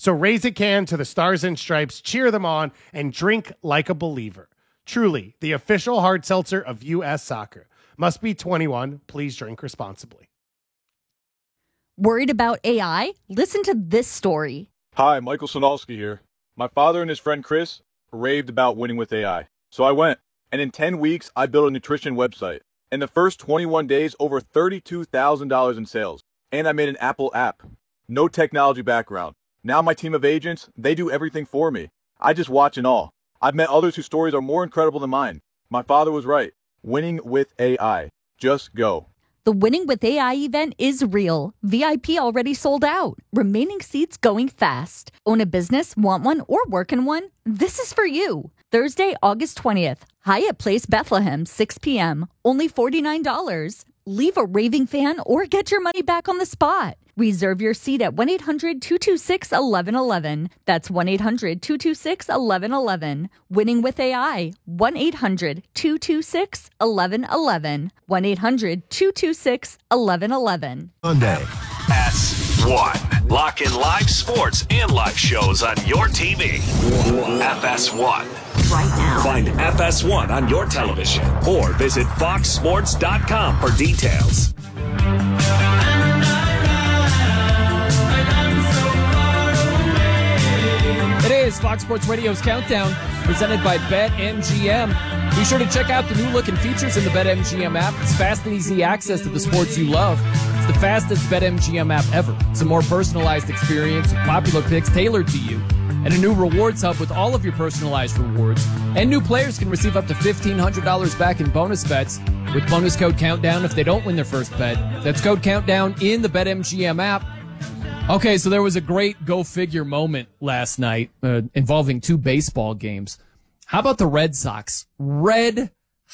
So raise a can to the Stars and Stripes, cheer them on, and drink like a believer. Truly, the official hard seltzer of U S Soccer. Must be twenty-one. Please drink responsibly. Worried about A I? Listen to this story. Hi, Michael Sonalski here. My father and his friend Chris raved about winning with A I. So I went, and in ten weeks, I built a nutrition website. In the first twenty-one days, over thirty-two thousand dollars in sales. And I made an Apple app. No technology background. Now my team of agents, they do everything for me. I just watch and all. I've met others whose stories are more incredible than mine. My father was right. Winning with A I. Just go. The Winning with A I event is real. V I P already sold out. Remaining seats going fast. Own a business, want one, or work in one? This is for you. Thursday, August twentieth. Hyatt Place, Bethlehem, six p.m. Only forty-nine dollars. Leave a raving fan or get your money back on the spot. Reserve your seat at one eight hundred two two six one one one one. That's one eight hundred two two six one one one one. Winning with A I. one eight hundred two two six one one one one. one eight hundred two two six one one one one. Monday. S one. Lock in live sports and live shows on your T V. F S one. Right now. Find F S one on your television or visit fox sports dot com for details. It is Fox Sports Radio's Countdown, presented by BetMGM. Be sure to check out the new look and features in the BetMGM app. It's fast and easy access to the sports you love. It's the fastest BetMGM app ever. It's a more personalized experience with popular picks tailored to you. And a new rewards hub with all of your personalized rewards. And new players can receive up to fifteen hundred dollars back in bonus bets with bonus code Countdown if they don't win their first bet. That's code Countdown in the BetMGM app. Okay, so there was a great go-figure moment last night uh, involving two baseball games. How about the Red Sox? Red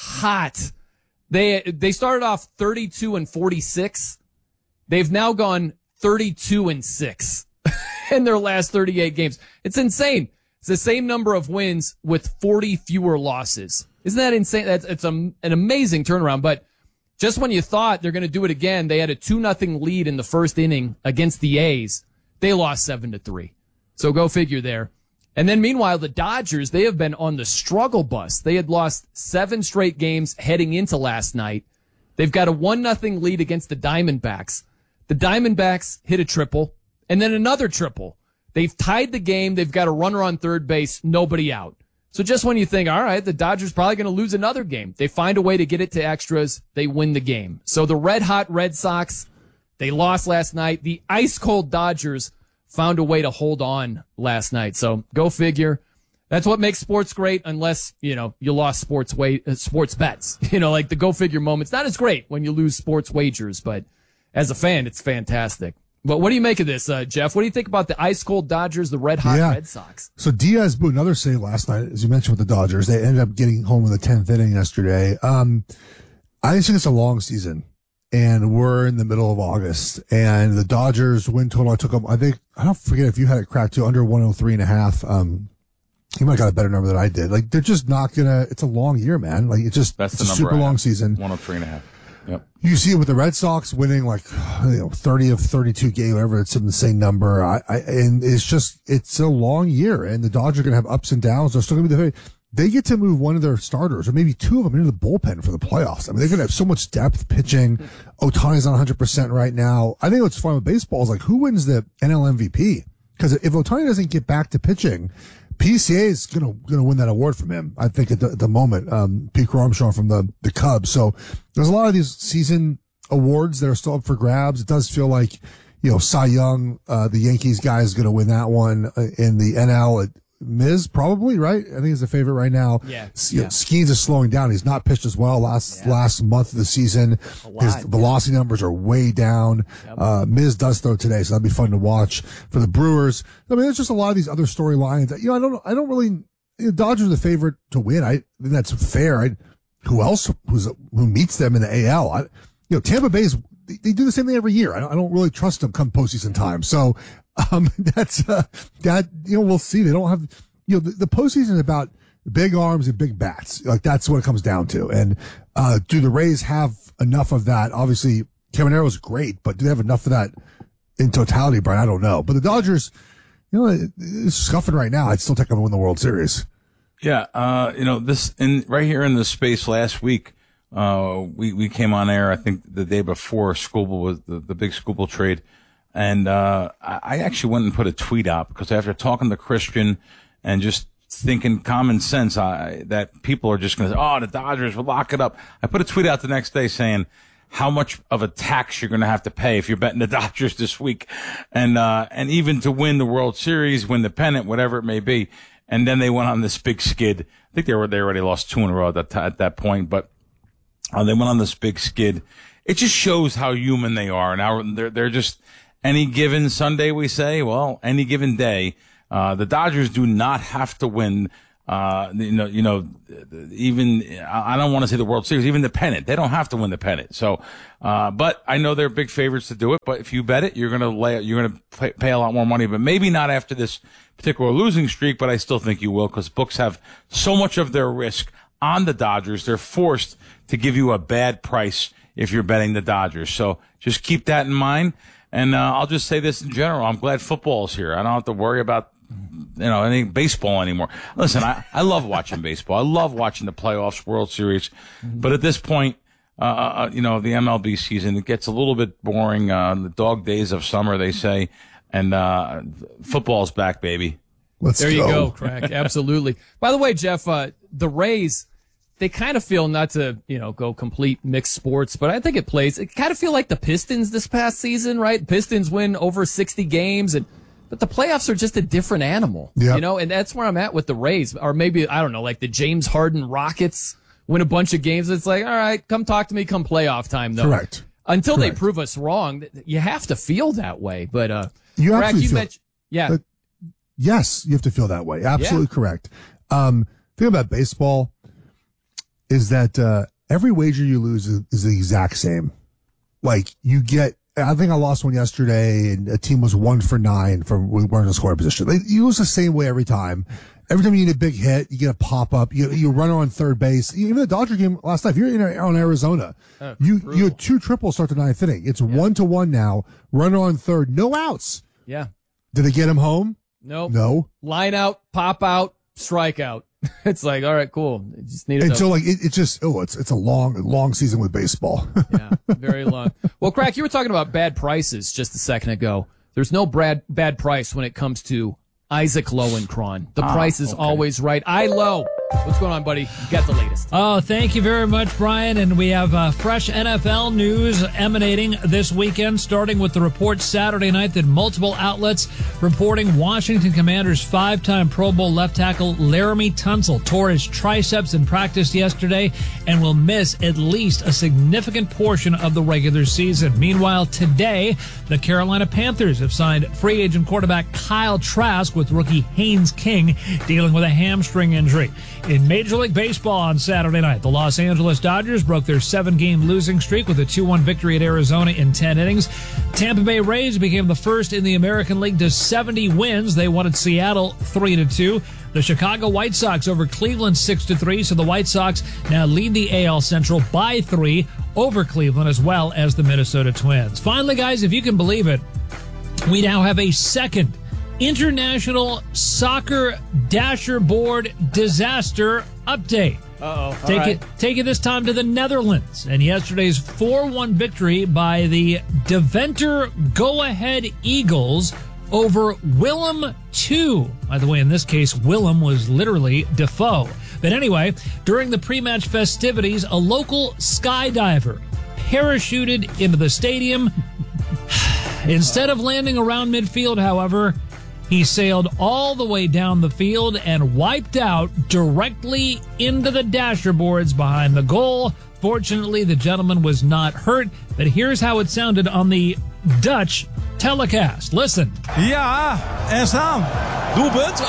hot. They they started off thirty-two and forty-six. They've now gone thirty-two and six in their last thirty-eight games. It's insane. It's the same number of wins with forty fewer losses. Isn't that insane? That's it's a, an amazing turnaround, but just when you thought they're going to do it again, they had a two nothing lead in the first inning against the A's. They lost seven to three. So go figure there. And then meanwhile, the Dodgers, they have been on the struggle bus. They had lost seven straight games heading into last night. They've got a one nothing lead against the Diamondbacks. The Diamondbacks hit a triple and then another triple. They've tied the game. They've got a runner on third base, nobody out. So just when you think, all right, the Dodgers probably going to lose another game, they find a way to get it to extras. They win the game. So the red-hot Red Sox, they lost last night. The ice-cold Dodgers found a way to hold on last night. So go figure. That's what makes sports great, unless, you know, you lost sports wa- uh, sports bets. You know, like the go figure moment's not as great when you lose sports wagers, but as a fan, it's fantastic. But what do you make of this, uh, Jeff? What do you think about the ice-cold Dodgers, the red-hot yeah. Red Sox? So Diaz blew another save last night, as you mentioned with the Dodgers. They ended up getting home in the tenth inning yesterday. Um, I think it's a long season, and we're in the middle of August, and the Dodgers win total, I took them, I think, I don't forget if you had it cracked too, under one oh three and a half. Um, you might have got a better number than I did. Like, they're just not gonna, it's a long year, man. Like, it's just, That's it's the a number super I long have. season. one oh three and a half. Yep. You see it with the Red Sox winning like, you know, thirty of thirty-two games, whatever, it's in the same number. I, I, and it's just, it's a long year, and the Dodgers are going to have ups and downs. They're still going to be the, they get to move one of their starters or maybe two of them into the bullpen for the playoffs. I mean, they're going to have so much depth pitching. Ohtani's on one hundred percent right now. I think what's fun with baseball is like, who wins the N L M V P? Because if Ohtani doesn't get back to pitching, P C A is gonna gonna win that award from him. I think at the, at the moment, um, Pete Armstrong from the the Cubs. So there's a lot of these season awards that are still up for grabs. It does feel like, you know, Cy Young, uh, the Yankees guy is gonna win that one in the N L. At Miz probably, right? I think he's the favorite right now. Yeah. You know, yeah. Skeens is slowing down. He's not pitched as well last Yeah. last month of the season. His velocity numbers are way down. Yep. Uh, Miz does throw today, so that'd be fun to watch for the Brewers. I mean, there's just a lot of these other storylines that, you know, I don't, I don't really, you know, Dodgers are the favorite to win. I think that's fair. I, who else who's, who meets them in the A L? I, you know, Tampa Bay's, they, they do the same thing every year. I don't, I don't really trust them come postseason time. So, um, that's, uh, that, you know, we'll see. They don't have, you know, the, the postseason is about big arms and big bats. Like, that's what it comes down to. And, uh, do the Rays have enough of that? Caminero is great, but do they have enough of that in totality, Brian? I don't know. But the Dodgers, you know, it, it's scuffing right now. I'd still take them to win the World Series. Yeah, uh, you know, this in right here in this space last week, uh, we we came on air. I think the day before Skubal was the, the big Skubal trade, and uh, I, I actually went and put a tweet out because after talking to Christian and just thinking common sense, I, that people are just going to say, "Oh, the Dodgers will lock it up." I put a tweet out the next day saying how much of a tax you're going to have to pay if you're betting the Dodgers this week, and uh, and even to win the World Series, win the pennant, whatever it may be. And then they went on this big skid. I think they were they already lost two in a row at that t- at that point, but uh, they went on this big skid. It just shows how human they are. Now they're they're just any given Sunday we say, well, any given day, uh, the Dodgers do not have to win. Uh, you know, you know, even I don't want to say the World Series, even the pennant. They don't have to win the pennant. So, uh, but I know they're big favorites to do it. But if you bet it, you're gonna lay, you're gonna pay, pay a lot more money. But maybe not after this particular losing streak. But I still think you will because books have so much of their risk on the Dodgers. They're forced to give you a bad price if you're betting the Dodgers. So just keep that in mind. And uh, I'll just say this in general: I'm glad football's here. I don't have to worry about, you know, any baseball anymore. Listen, I, I love watching baseball. I love watching the playoffs, World Series. But at this point, uh, uh, you know, the M L B season, it gets a little bit boring. Uh, the dog days of summer, they say. And uh, football's back, baby. Let's there go. you go, Craig. Absolutely. By the way, Jeff, uh, the Rays, they kind of feel, not to, you know, go complete mixed sports, but I think it plays. It kind of feel like the Pistons this past season, right? Pistons win over sixty games, and but the playoffs are just a different animal, yep. you know, and that's where I'm at with the Rays. Or maybe, I don't know, like the James Harden Rockets win a bunch of games. It's like, all right, come talk to me come playoff time, though. Correct. Until Correct. they prove us wrong, you have to feel that way. But, uh, you Brad, absolutely you feel, mentioned, yeah. But yes, you have to feel that way. Absolutely yeah. correct. Um, the thing about baseball is that, uh, every wager you lose is, is the exact same. Like, you get, I think I lost one yesterday, and a team was one for nine from we weren't in a scoring position. They, you lose the same way every time. Every time you need a big hit, you get a pop up. You you run on third base. Even the Dodger game last night. If you're in on Arizona, oh, you brutal. you had two triples start the ninth inning. It's yeah. one to one now. Runner on third, no outs. Yeah. Did they get him home? Nope. No. Line out, pop out, strike out. It's like, all right, cool. You just need and to so like it, it just oh it's it's a long long season with baseball. Yeah, very long. Well, Crack, you were talking about bad prices just a second ago. There's no bad bad price when it comes to Isaac Lowenkron. The ah, price is okay. always right. I low. What's going on, buddy? You got the latest. Oh, thank you very much, Brian. And we have uh, fresh N F L news emanating this weekend, starting with the report Saturday night that multiple outlets reporting Washington Commanders five-time Pro Bowl left tackle Laramie Tunsil tore his triceps in practice yesterday and will miss at least a significant portion of the regular season. Meanwhile, today, the Carolina Panthers have signed free agent quarterback Kyle Trask with rookie Haynes King dealing with a hamstring injury. In Major League Baseball on Saturday night, the Los Angeles Dodgers broke their seven-game losing streak with a two one victory at Arizona in ten innings. Tampa Bay Rays became the first in the American League to seventy wins. They won at Seattle three to two. The Chicago White Sox over Cleveland six to three, so the White Sox now lead the A L Central by three over Cleveland, as well as the Minnesota Twins. Finally, guys, if you can believe it, we now have a second International Soccer Dasher Board disaster update. Uh-oh. Take right. it take it this time to the Netherlands, and yesterday's four one victory by the Deventer Go-Ahead Eagles over Willem two. By the way, in this case, Willem was literally Defoe. But anyway, during the pre-match festivities, a local skydiver parachuted into the stadium. Instead of landing around midfield, however, he sailed all the way down the field and wiped out directly into the dasher boards behind the goal. Fortunately, the gentleman was not hurt, but here's how it sounded on the Dutch telecast. Listen. Ja, er staan. Doelpunt.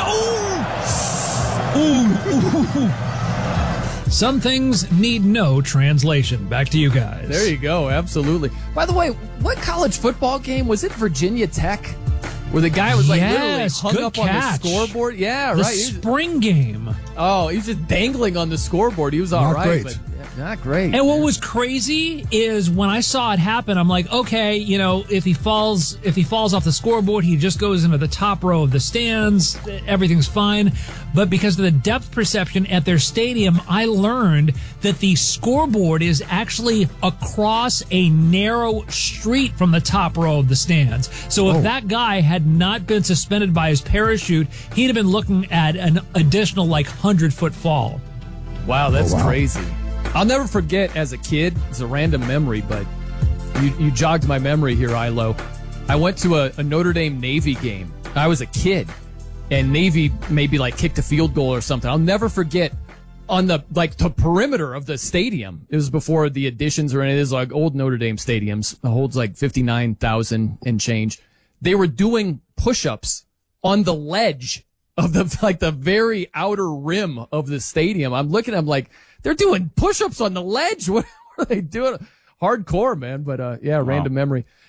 Oh, ooh. Some things need no translation. Back to you guys. There you go. Absolutely. By the way, what college football game was it? Virginia Tech? Where the guy was like yes, literally hung up catch. on the scoreboard. Yeah, the right. Spring game. Oh, he was just dangling on the scoreboard. He was all Not right. Great. But Not great. And what was crazy is when I saw it happen, I'm like, okay, you know, if he falls, if he falls off the scoreboard, he just goes into the top row of the stands. Everything's fine. But because of the depth perception at their stadium, I learned that the scoreboard is actually across a narrow street from the top row of the stands. So if Oh. that guy had not been suspended by his parachute, he'd have been looking at an additional like hundred foot fall. Wow, that's Oh, wow. crazy. I'll never forget as a kid, it's a random memory, but you, you jogged my memory here, Ilo. I went to a, a Notre Dame Navy game. I was a kid, and Navy maybe like kicked a field goal or something. I'll never forget on the like the perimeter of the stadium. It was before the additions or any of these like old Notre Dame stadiums. It holds like fifty-nine thousand and change. They were doing push-ups on the ledge of the like the very outer rim of the stadium. I'm looking, I'm like, they're doing push-ups on the ledge. What are they doing? Hardcore, man. But uh, yeah, Wow. random memory.